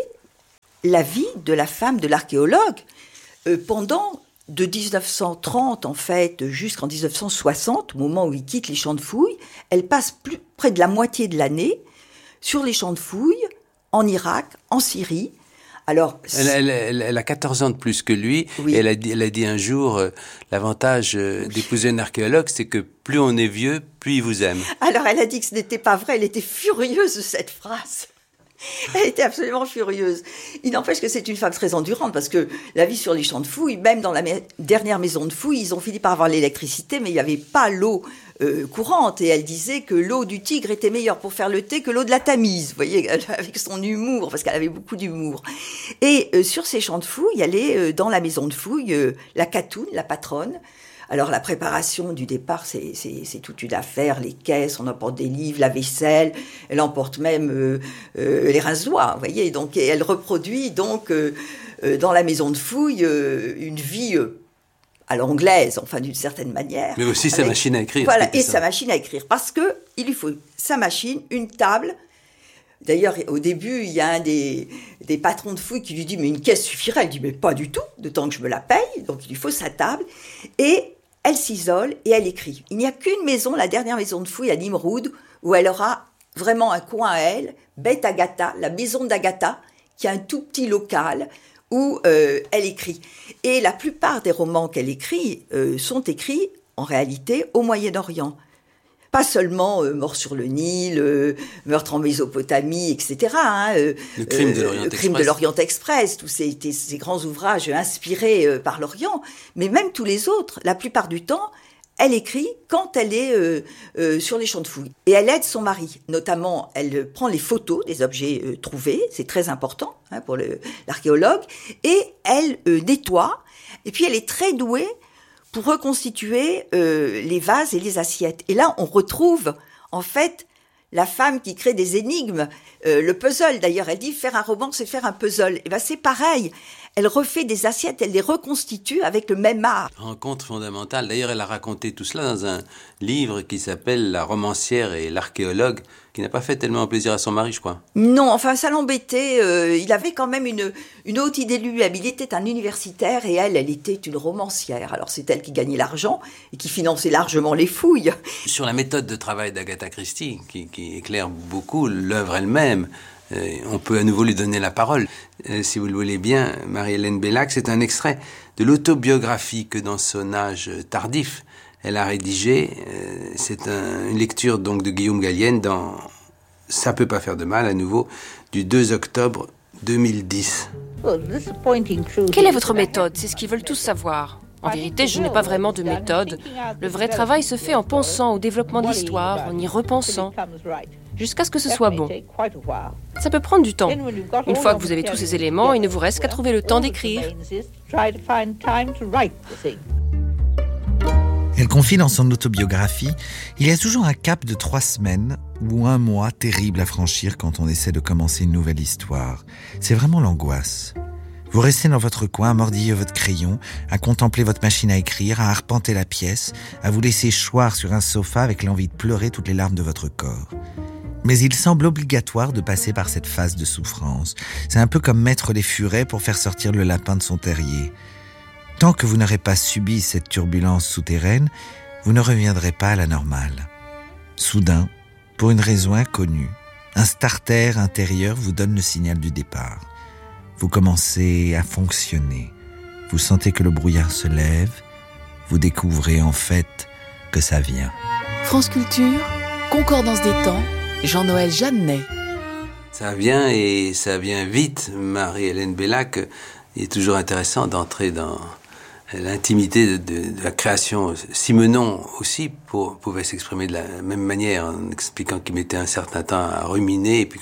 la vie de la femme de l'archéologue euh, pendant de dix-neuf cent trente en fait jusqu'en dix-neuf cent soixante, au moment où il quitte les champs de fouilles. Elle passe plus, près de la moitié de l'année sur les champs de fouilles, en Irak, en Syrie. Alors, elle, elle, elle, elle a quatorze ans de plus que lui, oui. Et elle a dit, elle a dit un jour, euh, l'avantage euh, d'épouser un archéologue, c'est que plus on est vieux, plus il vous aime. Alors elle a dit que ce n'était pas vrai, elle était furieuse de cette phrase. Elle était absolument furieuse. Il n'empêche que c'est une femme très endurante, parce que la vie sur les champs de fouilles, même dans la me- dernière maison de fouilles, ils ont fini par avoir l'électricité, mais il n'y avait pas l'eau euh, courante. Et elle disait que l'eau du Tigre était meilleure pour faire le thé que l'eau de la Tamise. Vous voyez, avec son humour, parce qu'elle avait beaucoup d'humour. Et euh, sur ces champs de fouilles, elle est euh, dans la maison de fouilles, euh, la Catoune, la patronne. Alors, la préparation du départ, c'est, c'est, c'est toute une affaire. Les caisses, on emporte des livres, la vaisselle. Elle emporte même euh, euh, les rince-doigts, vous voyez. Donc, et elle reproduit, donc, euh, euh, dans la maison de fouilles, euh, une vie euh, à l'anglaise, enfin, d'une certaine manière. Mais aussi sa machine à écrire. Voilà, et ça. sa machine à écrire. Parce que il lui faut sa machine, une table. D'ailleurs, au début, il y a un des, des patrons de fouilles qui lui dit « Mais une caisse suffirait ?» Elle dit « Mais pas du tout, de temps que je me la paye. » Donc, il lui faut sa table. Et elle s'isole et elle écrit. Il n'y a qu'une maison, la dernière maison de fouilles à Nimroud, où elle aura vraiment un coin à elle, Beth Agatha, la maison d'Agatha, qui a un tout petit local où euh, elle écrit. Et la plupart des romans qu'elle écrit euh, sont écrits, en réalité, au Moyen-Orient. Pas seulement euh, Mort sur le Nil, euh, Meurtre en Mésopotamie, et cetera. Hein, euh, le crime de l'Orient euh, Express. Crime de l'Orient Express, tous ces, ces grands ouvrages inspirés euh, par l'Orient. Mais même tous les autres, la plupart du temps, elle écrit quand elle est euh, euh, sur les champs de fouilles. Et elle aide son mari. Notamment, elle prend les photos des objets euh, trouvés. C'est très important hein, pour le, l'archéologue. Et elle euh, nettoie. Et puis, elle est très douée pour reconstituer euh, les vases et les assiettes. Et là, on retrouve, en fait, la femme qui crée des énigmes, euh, le puzzle. D'ailleurs, elle dit faire un roman, c'est faire un puzzle. Et ben c'est pareil. Elle refait des assiettes, elle les reconstitue avec le même art. Rencontre fondamentale. D'ailleurs, elle a raconté tout cela dans un livre qui s'appelle La romancière et l'archéologue, qui n'a pas fait tellement plaisir à son mari, je crois. Non, enfin, ça l'embêtait. Euh, il avait quand même une, une haute idée de lui-même. Il était un universitaire et elle, elle était une romancière. Alors, c'est elle qui gagnait l'argent et qui finançait largement les fouilles. Sur la méthode de travail d'Agatha Christie, qui, qui éclaire beaucoup l'œuvre elle-même, euh, on peut à nouveau lui donner la parole. Euh, si vous le voulez bien, Marie-Hélène Bellac, c'est un extrait de l'autobiographie que dans son âge tardif, elle a rédigé. Euh, c'est un, une lecture donc de Guillaume Gallienne dans Ça peut pas faire de mal, à nouveau, du deux octobre deux mille dix. Quelle est votre méthode ? C'est ce qu'ils veulent tous savoir. En vérité, je n'ai pas vraiment de méthode. Le vrai travail se fait en pensant au développement de l'histoire, en y repensant, jusqu'à ce que ce soit bon. Ça peut prendre du temps. Une fois que vous avez tous ces éléments, il ne vous reste qu'à trouver le temps d'écrire. Elle confie dans son autobiographie « Il y a toujours un cap de trois semaines ou un mois terrible à franchir quand on essaie de commencer une nouvelle histoire. C'est vraiment l'angoisse. Vous restez dans votre coin à mordiller votre crayon, à contempler votre machine à écrire, à arpenter la pièce, à vous laisser choir sur un sofa avec l'envie de pleurer toutes les larmes de votre corps. Mais il semble obligatoire de passer par cette phase de souffrance. C'est un peu comme mettre les furets pour faire sortir le lapin de son terrier. Tant que vous n'aurez pas subi cette turbulence souterraine, vous ne reviendrez pas à la normale. Soudain, pour une raison inconnue, un starter intérieur vous donne le signal du départ. Vous commencez à fonctionner. Vous sentez que le brouillard se lève. Vous découvrez en fait que ça vient. France Culture, Concordance des temps, Jean-Noël Jeannet. Ça vient et ça vient vite. Marie-Hélène Bellac, il est toujours intéressant d'entrer dans l'intimité de, de, de la création. Simenon aussi pour, pouvait s'exprimer de la même manière en expliquant qu'il mettait un certain temps à ruminer et puis qu'ensuite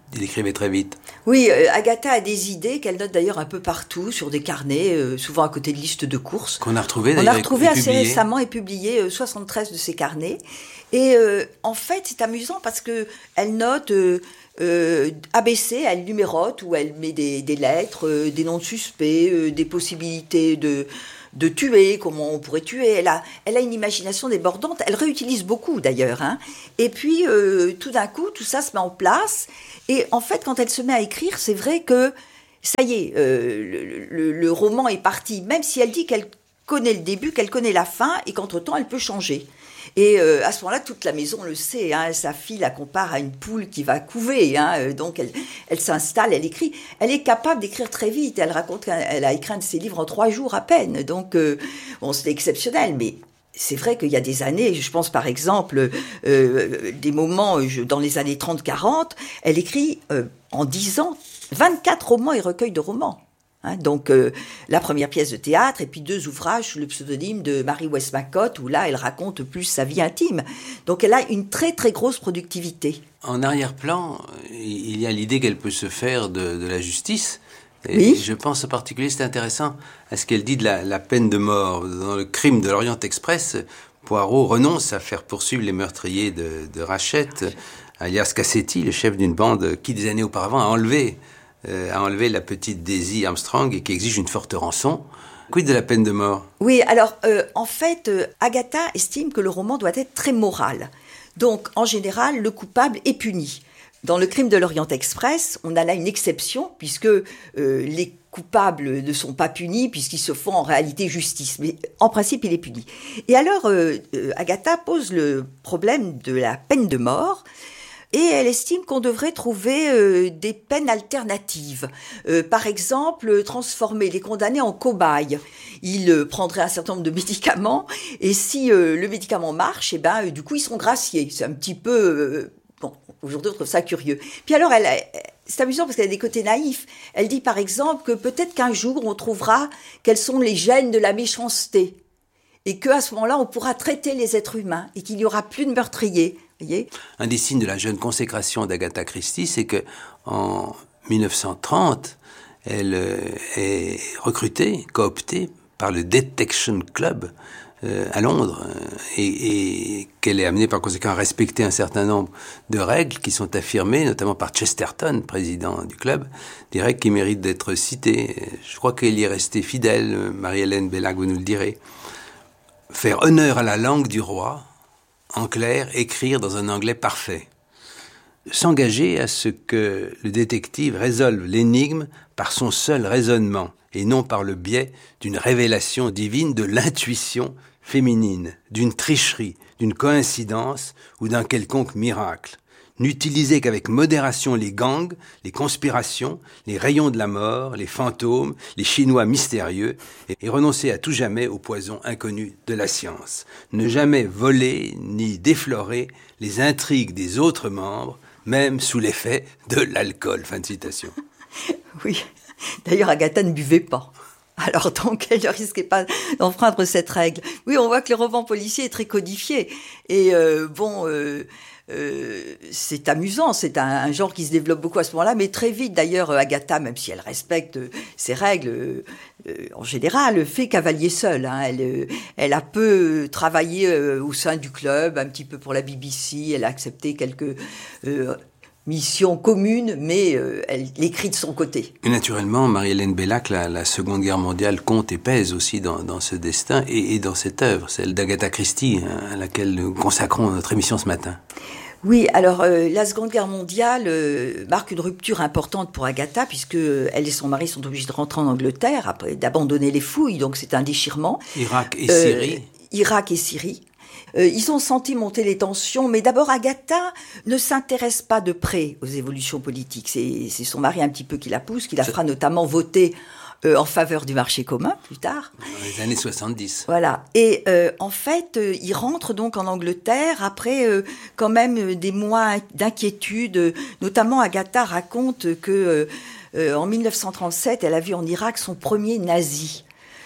Il écrivait très vite. Oui, euh, Agatha a des idées qu'elle note d'ailleurs un peu partout, sur des carnets, euh, souvent à côté de listes de courses. Qu'on a retrouvé d'ailleurs. On a retrouvé assez publié. récemment et publié euh, soixante-treize de ses carnets. Et euh, en fait, c'est amusant parce que elle note euh, euh, A B C, elle numérote, où elle met des, des lettres, euh, des noms de suspects, euh, des possibilités de... de tuer, comment on pourrait tuer. Elle a, elle a une imagination débordante. Elle réutilise beaucoup, d'ailleurs. Hein. Et puis, euh, tout d'un coup, tout ça se met en place. Et en fait, quand elle se met à écrire, c'est vrai que, ça y est, euh, le, le, le roman est parti. Même si elle dit qu'elle connaît le début, qu'elle connaît la fin, et qu'entre-temps, elle peut changer. Et euh, à ce moment-là, toute la maison le sait. Hein, sa fille la compare à une poule qui va couver. Hein, donc, elle, elle s'installe, elle écrit. Elle est capable d'écrire très vite. Elle raconte qu'elle a écrit un de ses livres en trois jours à peine. Donc, euh, bon, c'était exceptionnel. Mais c'est vrai qu'il y a des années, je pense par exemple, euh, des moments, je, dans les années trente quarante, elle écrit euh, en dix ans vingt-quatre romans et recueils de romans. Hein, donc, euh, la première pièce de théâtre et puis deux ouvrages sous le pseudonyme de Mary Westmacott, où là, elle raconte plus sa vie intime. Donc, elle a une très, très grosse productivité. En arrière-plan, il y a l'idée qu'elle peut se faire de, de la justice. Et oui. Je pense en particulier, c'est intéressant, à ce qu'elle dit de la, la peine de mort. Dans le crime de l'Orient Express, Poirot renonce à faire poursuivre les meurtriers de, de Rachette, alias Cassetti, le chef d'une bande qui, des années auparavant, a enlevé Euh, a enlevé la petite Daisy Armstrong et qui exige une forte rançon. Quid de la peine de mort ? Oui, alors, euh, en fait, euh, Agatha estime que le roman doit être très moral. Donc, en général, le coupable est puni. Dans le crime de l'Orient Express, on a là une exception, puisque euh, les coupables ne sont pas punis, puisqu'ils se font en réalité justice. Mais en principe, il est puni. Et alors, euh, euh, Agatha pose le problème de la peine de mort, et elle estime qu'on devrait trouver euh, des peines alternatives. Euh, par exemple, transformer les condamnés en cobayes. Ils euh, prendraient un certain nombre de médicaments, et si euh, le médicament marche, eh ben, euh, du coup, ils sont graciés. C'est un petit peu... Euh, bon, aujourd'hui, on trouve ça curieux. Puis alors, elle, c'est amusant parce qu'elle a des côtés naïfs. Elle dit, par exemple, que peut-être qu'un jour, on trouvera quels sont les gènes de la méchanceté. Et qu'à ce moment-là, on pourra traiter les êtres humains, et qu'il n'y aura plus de meurtriers. Voyez ? Un des signes de la jeune consécration d'Agatha Christie, c'est que en dix-neuf cent trente, elle euh, est recrutée, cooptée par le Detection Club euh, à Londres, euh, et, et qu'elle est amenée par conséquent à respecter un certain nombre de règles qui sont affirmées, notamment par Chesterton, président du club, des règles qui méritent d'être citées. Je crois qu'elle y est restée fidèle, Marie-Hélène Bellac, vous nous le direz. Faire honneur à la langue du roi, en clair, écrire dans un anglais parfait. S'engager à ce que le détective résolve l'énigme par son seul raisonnement et non par le biais d'une révélation divine, de l'intuition féminine, d'une tricherie, d'une coïncidence ou d'un quelconque miracle. N'utiliser qu'avec modération les gangs, les conspirations, les rayons de la mort, les fantômes, les Chinois mystérieux, et, et renoncer à tout jamais au poison inconnu de la science. Ne jamais voler ni déflorer les intrigues des autres membres, même sous l'effet de l'alcool. Fin de citation. Oui, d'ailleurs Agatha ne buvait pas. Alors donc, elle ne risquait pas d'enfreindre cette règle. Oui, on voit que le roman policier est très codifié. Et euh, bon... Euh, Euh, c'est amusant, c'est un, un genre qui se développe beaucoup à ce moment-là, mais très vite d'ailleurs Agatha, même si elle respecte euh, ses règles, euh, euh, en général, fait cavalier seul. Hein. Elle, euh, elle a peu travaillé euh, au sein du club, un petit peu pour la B B C, elle a accepté quelques euh, missions communes, mais euh, elle l'écrit de son côté. Et naturellement, Marie-Hélène Bellac, la, la Seconde Guerre mondiale compte et pèse aussi dans, dans ce destin et, et dans cette œuvre, celle d'Agatha Christie, à laquelle nous consacrons notre émission ce matin. Oui, alors euh, la Seconde Guerre mondiale euh, marque une rupture importante pour Agatha, puisque euh, elle et son mari sont obligés de rentrer en Angleterre, après d'abandonner les fouilles, donc c'est un déchirement. Irak et euh, Syrie. Irak et Syrie. Euh, ils ont senti monter les tensions, mais d'abord Agatha ne s'intéresse pas de près aux évolutions politiques. C'est, c'est son mari un petit peu qui la pousse, qui la fera notamment voter euh, en faveur du marché commun plus tard. Dans les années soixante-dix. Voilà. Et euh, en fait, euh, il rentre donc en Angleterre après euh, quand même euh, des mois d'inquiétude. Notamment, Agatha raconte que euh, euh, en dix-neuf cent trente-sept, elle a vu en Irak son premier nazi.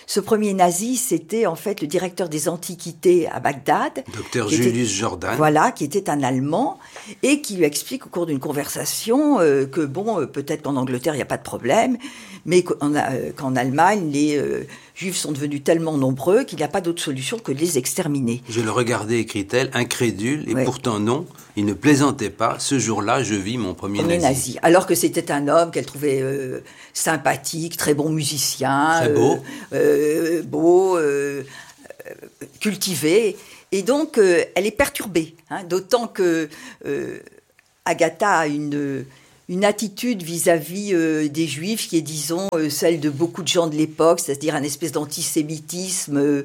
Ce premier nazi, c'était en fait le directeur des antiquités à Bagdad. Docteur Julius était, Jordan. Voilà, qui était un Allemand et qui lui explique au cours d'une conversation euh, que bon, euh, peut-être qu'en Angleterre, il n'y a pas de problème, mais qu'en, euh, qu'en Allemagne, les euh, Juifs sont devenus tellement nombreux qu'il n'y a pas d'autre solution que de les exterminer. Je le regardais, écrit-elle, incrédule, et ouais. pourtant non, il ne plaisantait pas. Ce jour-là, je vis mon premier, premier nazi. nazi. Alors que c'était un homme qu'elle trouvait euh, sympathique, très bon musicien. Très beau. Euh, euh, beau, euh, cultivé. Et donc, euh, elle est perturbée. Hein, d'autant que euh, Agatha a une... une attitude vis-à-vis euh, des Juifs qui est, disons, euh, celle de beaucoup de gens de l'époque, c'est-à-dire un espèce d'antisémitisme euh,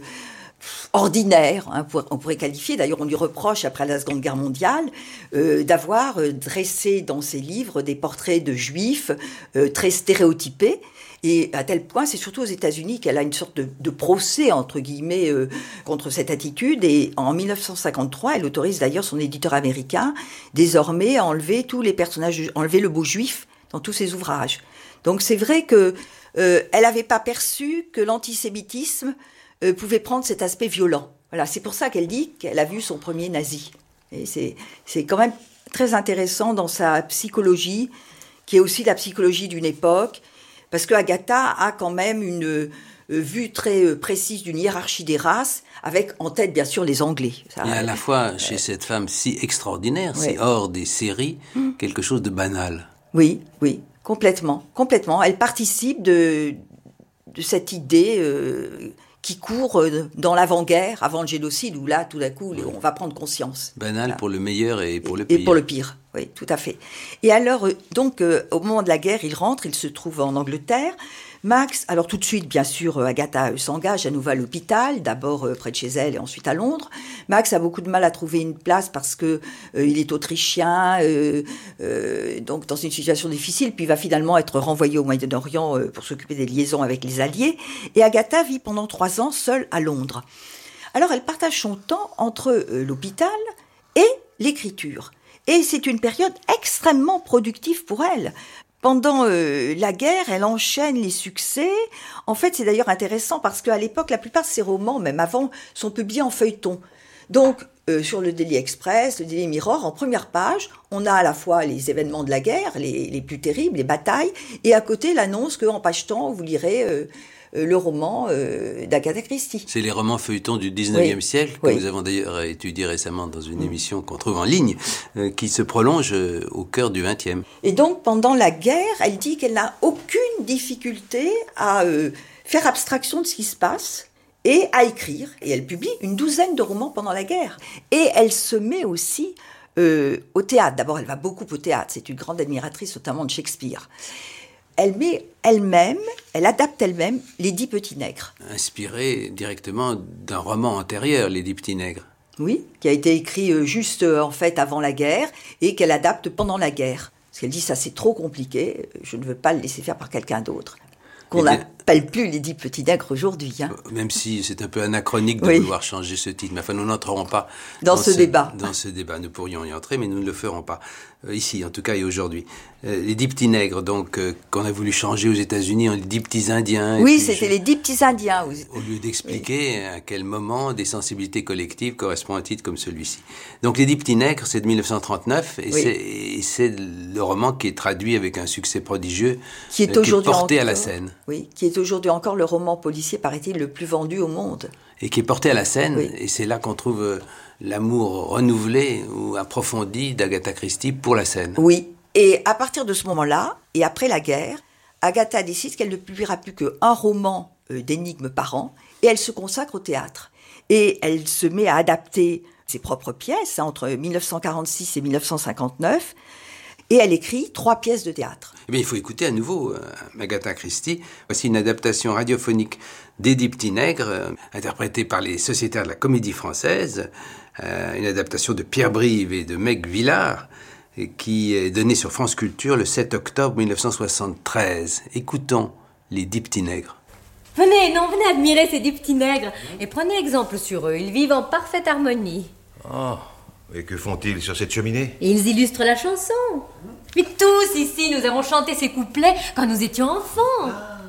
ordinaire, hein, pour, on pourrait qualifier. D'ailleurs, on lui reproche, après la Seconde Guerre mondiale, euh, d'avoir euh, dressé dans ses livres des portraits de Juifs euh, très stéréotypés. Et à tel point, c'est surtout aux États-Unis qu'elle a une sorte de, de procès, entre guillemets, euh, contre cette attitude. Et en dix-neuf cent cinquante-trois, elle autorise d'ailleurs son éditeur américain, désormais, à enlever tous les personnages, enlever le mot juif dans tous ses ouvrages. Donc c'est vrai que euh, elle n'avait pas perçu que l'antisémitisme euh, pouvait prendre cet aspect violent. Voilà, c'est pour ça qu'elle dit qu'elle a vu son premier nazi. Et c'est, c'est quand même très intéressant dans sa psychologie, qui est aussi la psychologie d'une époque. Parce que Agatha a quand même une euh, vue très euh, précise d'une hiérarchie des races, avec en tête bien sûr les Anglais. Ça, et à la fois euh, chez cette femme si extraordinaire, ouais. si hors des séries, mmh. quelque chose de banal. Oui, oui, complètement, complètement. Elle participe de, de cette idée euh, qui court euh, dans l'avant-guerre, avant le génocide, où là, tout d'un coup, oui. on va prendre conscience. Banal voilà. pour le meilleur et pour le et, pire. Et pour le pire. Oui, tout à fait. Et alors, donc, euh, au moment de la guerre, il rentre, il se trouve en Angleterre. Max, alors tout de suite, bien sûr, Agatha euh, s'engage à nouveau à l'hôpital, d'abord euh, près de chez elle et ensuite à Londres. Max a beaucoup de mal à trouver une place parce que euh, il est autrichien, euh, euh, donc dans une situation difficile, puis il va finalement être renvoyé au Moyen-Orient euh, pour s'occuper des liaisons avec les Alliés. Et Agatha vit pendant trois ans seule à Londres. Alors, elle partage son temps entre euh, l'hôpital et l'écriture. Et c'est une période extrêmement productive pour elle. Pendant euh, la guerre, elle enchaîne les succès. En fait, c'est d'ailleurs intéressant parce qu'à l'époque, la plupart de ses romans, même avant, sont publiés en feuilleton. Donc, euh, sur le Daily Express, le Daily Mirror, en première page, on a à la fois les événements de la guerre, les, les plus terribles, les batailles, et à côté l'annonce qu'en page temps, vous lirez euh, le roman euh, d'Agatha Christie. C'est les romans feuilletons du dix-neuvième oui. siècle, que oui. nous avons d'ailleurs étudié récemment dans une émission qu'on trouve en ligne, euh, qui se prolonge euh, au cœur du vingtième. Et donc, pendant la guerre, elle dit qu'elle n'a aucune difficulté à euh, faire abstraction de ce qui se passe et à écrire. Et elle publie une douzaine de romans pendant la guerre. Et elle se met aussi euh, au théâtre. D'abord, elle va beaucoup au théâtre. C'est une grande admiratrice, notamment de Shakespeare. Elle met elle-même, elle adapte elle-même Les Dix Petits Nègres. Inspirée directement d'un roman antérieur, Les Dix Petits Nègres. Oui, qui a été écrit juste en fait avant la guerre et qu'elle adapte pendant la guerre. Parce qu'elle dit ça c'est trop compliqué, je ne veux pas le laisser faire par quelqu'un d'autre. Qu'on n'appelle plus Les Dix Petits Nègres aujourd'hui. Hein. Même si c'est un peu anachronique de oui. vouloir changer ce titre. Mais enfin, nous n'entrerons pas dans, dans ce, ce débat. Dans ce débat, nous pourrions y entrer, mais nous ne le ferons pas. Euh, ici, en tout cas, et aujourd'hui. Euh, les Dix Petits Nègres, donc, euh, qu'on a voulu changer aux États-Unis en les Dix Petits Indiens. Oui, c'était je... les Dix Petits Indiens. Au lieu d'expliquer oui. à quel moment des sensibilités collectives correspondent à un titre comme celui-ci. Donc, les Dix Petits Nègres, c'est de dix-neuf cent trente-neuf, et, oui. c'est, et c'est le roman qui est traduit avec un succès prodigieux, qui est, euh, aujourd'hui qui est porté encore, à la scène. Oui, qui est aujourd'hui encore le roman policier, paraît-il, le plus vendu au monde. Et qui est porté à la scène, oui. et c'est là qu'on trouve euh, l'amour renouvelé ou approfondi d'Agatha Christie pour la scène. Oui, et à partir de ce moment-là, et après la guerre, Agatha décide qu'elle ne publiera plus qu'un roman euh, d'énigmes par an, et elle se consacre au théâtre. Et elle se met à adapter ses propres pièces, hein, entre dix-neuf cent quarante-six et dix-neuf cent cinquante-neuf, et elle écrit trois pièces de théâtre. Eh bien, il faut écouter à nouveau euh, Agatha Christie. Voici une adaptation radiophonique des Dix Petits Nègres, euh, interprétée par les sociétaires de la Comédie Française, euh, une adaptation de Pierre Brive et de Meg Villard, euh, qui est donnée sur France Culture le sept octobre dix-neuf cent soixante-treize. Écoutons les Dix Petits Nègres. Venez, non, venez admirer ces Dix Petits Nègres et prenez exemple sur eux. Ils vivent en parfaite harmonie. Oh, et que font-ils sur cette cheminée? Ils illustrent la chanson. Mais tous ici, nous avons chanté ces couplets quand nous étions enfants. Ah.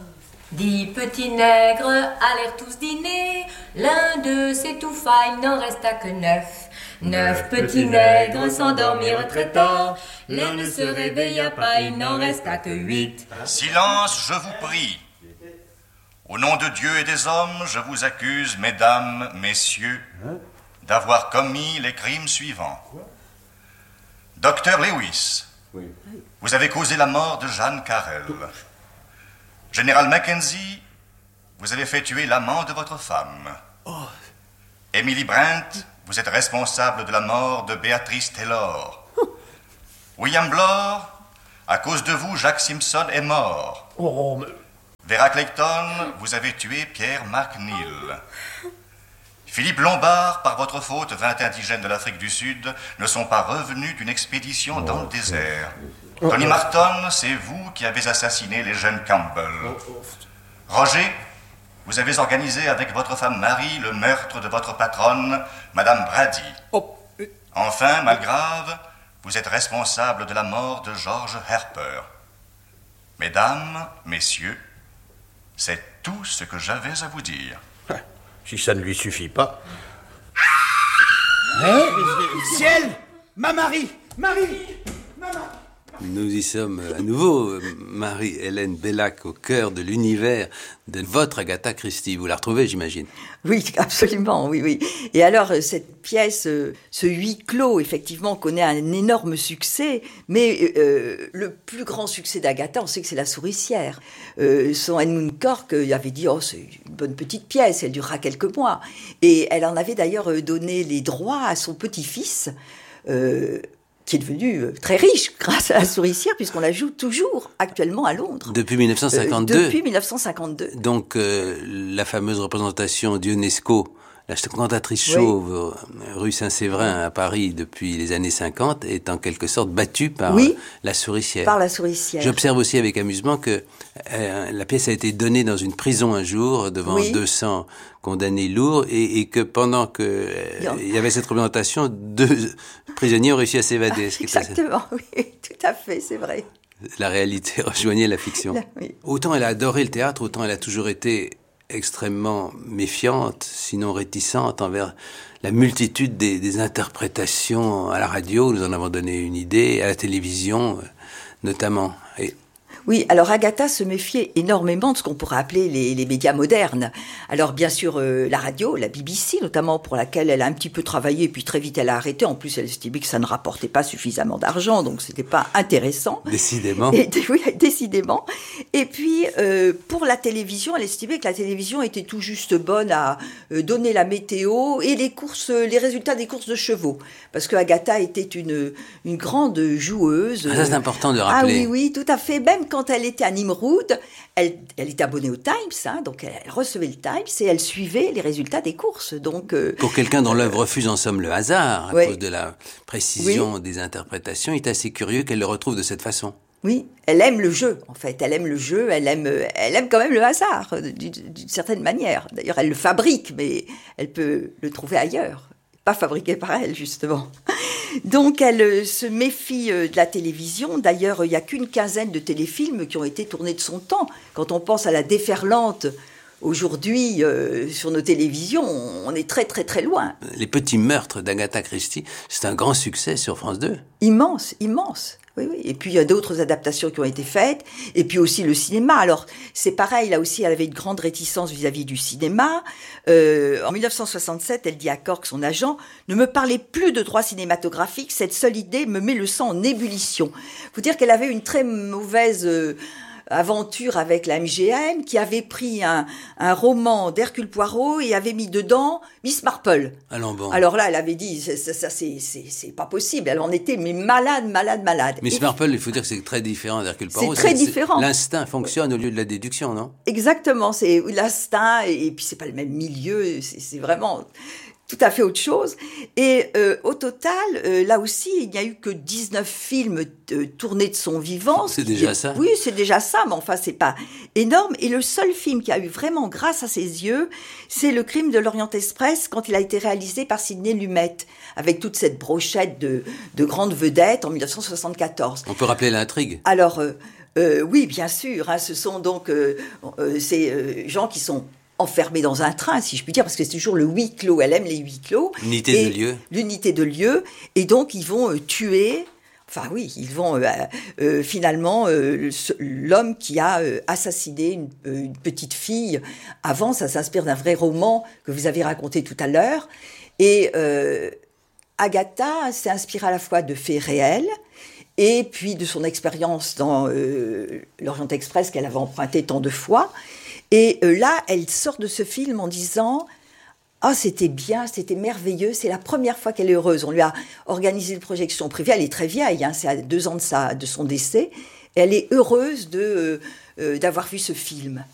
Dix petits nègres allèrent tous dîner, l'un d'eux s'étouffa, il n'en resta que neuf. Neuf petits nègres s'endormirent très tard, l'un ne se réveilla pas, il n'en resta que huit. Silence, je vous prie. Au nom de Dieu et des hommes, je vous accuse, mesdames, messieurs, d'avoir commis les crimes suivants. Docteur Lewis, vous avez causé la mort de Jeanne Carrel. Général Mackenzie, vous avez fait tuer l'amant de votre femme. Emily Brent, vous êtes responsable de la mort de Béatrice Taylor. William Blore, à cause de vous, Jacques Simpson est mort. Oh, mais... Vera Clayton, vous avez tué Pierre McNeil. Philippe Lombard, par votre faute, vingt indigènes de l'Afrique du Sud ne sont pas revenus d'une expédition dans le désert. Tony Marton, c'est vous qui avez assassiné les jeunes Campbell. Roger, vous avez organisé avec votre femme Marie le meurtre de votre patronne, Madame Brady. Enfin, Malgrave, vous êtes responsable de la mort de George Harper. Mesdames, messieurs, c'est tout ce que j'avais à vous dire. Si ça ne lui suffit pas... Hein? Ciel! Ma Marie! Marie! Maman! Nous y sommes à nouveau, Marie-Hélène Bellac, au cœur de l'univers de votre Agatha Christie. Vous la retrouvez, j'imagine? Oui, absolument, oui, oui. Et alors, cette pièce, ce huis clos, effectivement, connaît un énorme succès, mais euh, le plus grand succès d'Agatha, on sait que c'est La Souricière. Euh, son Edmund Cork avait dit, oh, c'est une bonne petite pièce, elle durera quelques mois. Et elle en avait d'ailleurs donné les droits à son petit-fils, euh, qui est devenu très riche grâce à La Souricière, puisqu'on la joue toujours actuellement à Londres. Depuis mille neuf cent cinquante-deux. Euh, depuis mille neuf cent cinquante-deux. Donc, euh, la fameuse représentation d'Ionesco, la cantatrice chauve, oui, rue Saint-Séverin à Paris depuis les années cinquante, est en quelque sorte battue par oui, La Souricière. Par La Souricière. J'observe aussi avec amusement que euh, la pièce a été donnée dans une prison un jour, devant oui, deux cents condamnés lourds, et, et que pendant que euh, il y avait cette représentation, deux prisonniers ont réussi à s'évader. Ah, exactement, oui, tout à fait, c'est vrai. La réalité rejoignait la fiction. Là, oui. Autant elle a adoré le théâtre, autant elle a toujours été extrêmement méfiante, sinon réticente envers la multitude des, des interprétations à la radio. Nous en avons donné une idée, à la télévision notamment. Et oui, alors Agatha se méfiait énormément de ce qu'on pourrait appeler les, les médias modernes. Alors bien sûr, euh, la radio, la B B C notamment, pour laquelle elle a un petit peu travaillé, puis très vite elle a arrêté. En plus, elle estimait que ça ne rapportait pas suffisamment d'argent, donc c'était pas intéressant. Décidément. Et, oui, décidément. Et puis, euh, pour la télévision, elle estimait que la télévision était tout juste bonne à euh, donner la météo et les courses, les résultats des courses de chevaux. Parce que Agatha était une, une grande joueuse. Ah, ça, c'est important de rappeler. Ah oui, oui, tout à fait. Même quand elle était à Nimroud, elle, elle était abonnée au Times, hein, donc elle, elle recevait le Times et elle suivait les résultats des courses. Donc, euh, pour quelqu'un dont l'œuvre refuse en somme le hasard, à oui, cause de la précision oui, des interprétations, il est assez curieux qu'elle le retrouve de cette façon. Oui, elle aime le jeu, en fait. Elle aime le jeu, elle aime, elle aime quand même le hasard, d'une, d'une certaine manière. D'ailleurs, elle le fabrique, mais elle peut le trouver ailleurs. Pas fabriqué par elle, justement. Donc, elle se méfie de la télévision. D'ailleurs, il n'y a qu'une quinzaine de téléfilms qui ont été tournés de son temps. Quand on pense à la déferlante aujourd'hui euh, sur nos télévisions, on est très, très, très loin. Les petits meurtres d'Agatha Christie, c'est un grand succès sur France deux. Immense, immense. Oui, oui. Et puis, il y a d'autres adaptations qui ont été faites. Et puis aussi le cinéma. Alors, c'est pareil, là aussi, elle avait une grande réticence vis-à-vis du cinéma. Euh, en dix-neuf cent soixante-sept, elle dit à Cork, son agent, « Ne me parlez plus de droit cinématographique, cette seule idée me met le sang en ébullition. » Faut dire qu'elle avait une très mauvaise... Euh, aventure avec la M G M, qui avait pris un, un roman d'Hercule Poirot et avait mis dedans Miss Marple. Allons bon. Alors là, elle avait dit, ça, ça, ça c'est, c'est, c'est pas possible. Elle en était mais malade, malade, malade. Miss et Marple, il faut dire que c'est très différent d'Hercule Poirot. C'est très c'est, différent. C'est, l'instinct fonctionne au lieu de la déduction, non? Exactement, c'est l'instinct, et, et puis c'est pas le même milieu, c'est, c'est vraiment... tout à fait autre chose. Et euh, au total, euh, là aussi, il n'y a eu que dix-neuf films euh, tournés de son vivant. C'est déjà ça. Oui, c'est déjà ça, mais enfin, c'est pas énorme. Et le seul film qui a eu vraiment grâce à ses yeux, c'est Le Crime de l'Orient Express, quand il a été réalisé par Sidney Lumet, avec toute cette brochette de, de grandes vedettes en dix-neuf cent soixante-quatorze. On peut rappeler l'intrigue. Alors... Euh, euh, Oui, bien sûr. Hein, ce sont donc euh, euh, ces euh, gens qui sont enfermés dans un train, si je puis dire, parce que c'est toujours le huis clos. Elle aime les huis clos. L'unité de lieu. L'unité de lieu. Et donc, ils vont euh, tuer... Enfin oui, ils vont euh, euh, finalement euh, l'homme qui a euh, assassiné une, euh, une petite fille. Avant, ça s'inspire d'un vrai roman que vous avez raconté tout à l'heure. Et euh, Agatha s'est inspirée à la fois de faits réels et puis de son expérience dans euh, l'Orient Express qu'elle avait emprunté tant de fois. Et euh, là, elle sort de ce film en disant... Ah, c'était bien, c'était merveilleux, c'est la première fois qu'elle est heureuse. On lui a organisé une projection privée, elle est très vieille, hein, c'est à deux ans de, sa, de son décès. Et elle est heureuse de, euh, d'avoir vu ce film.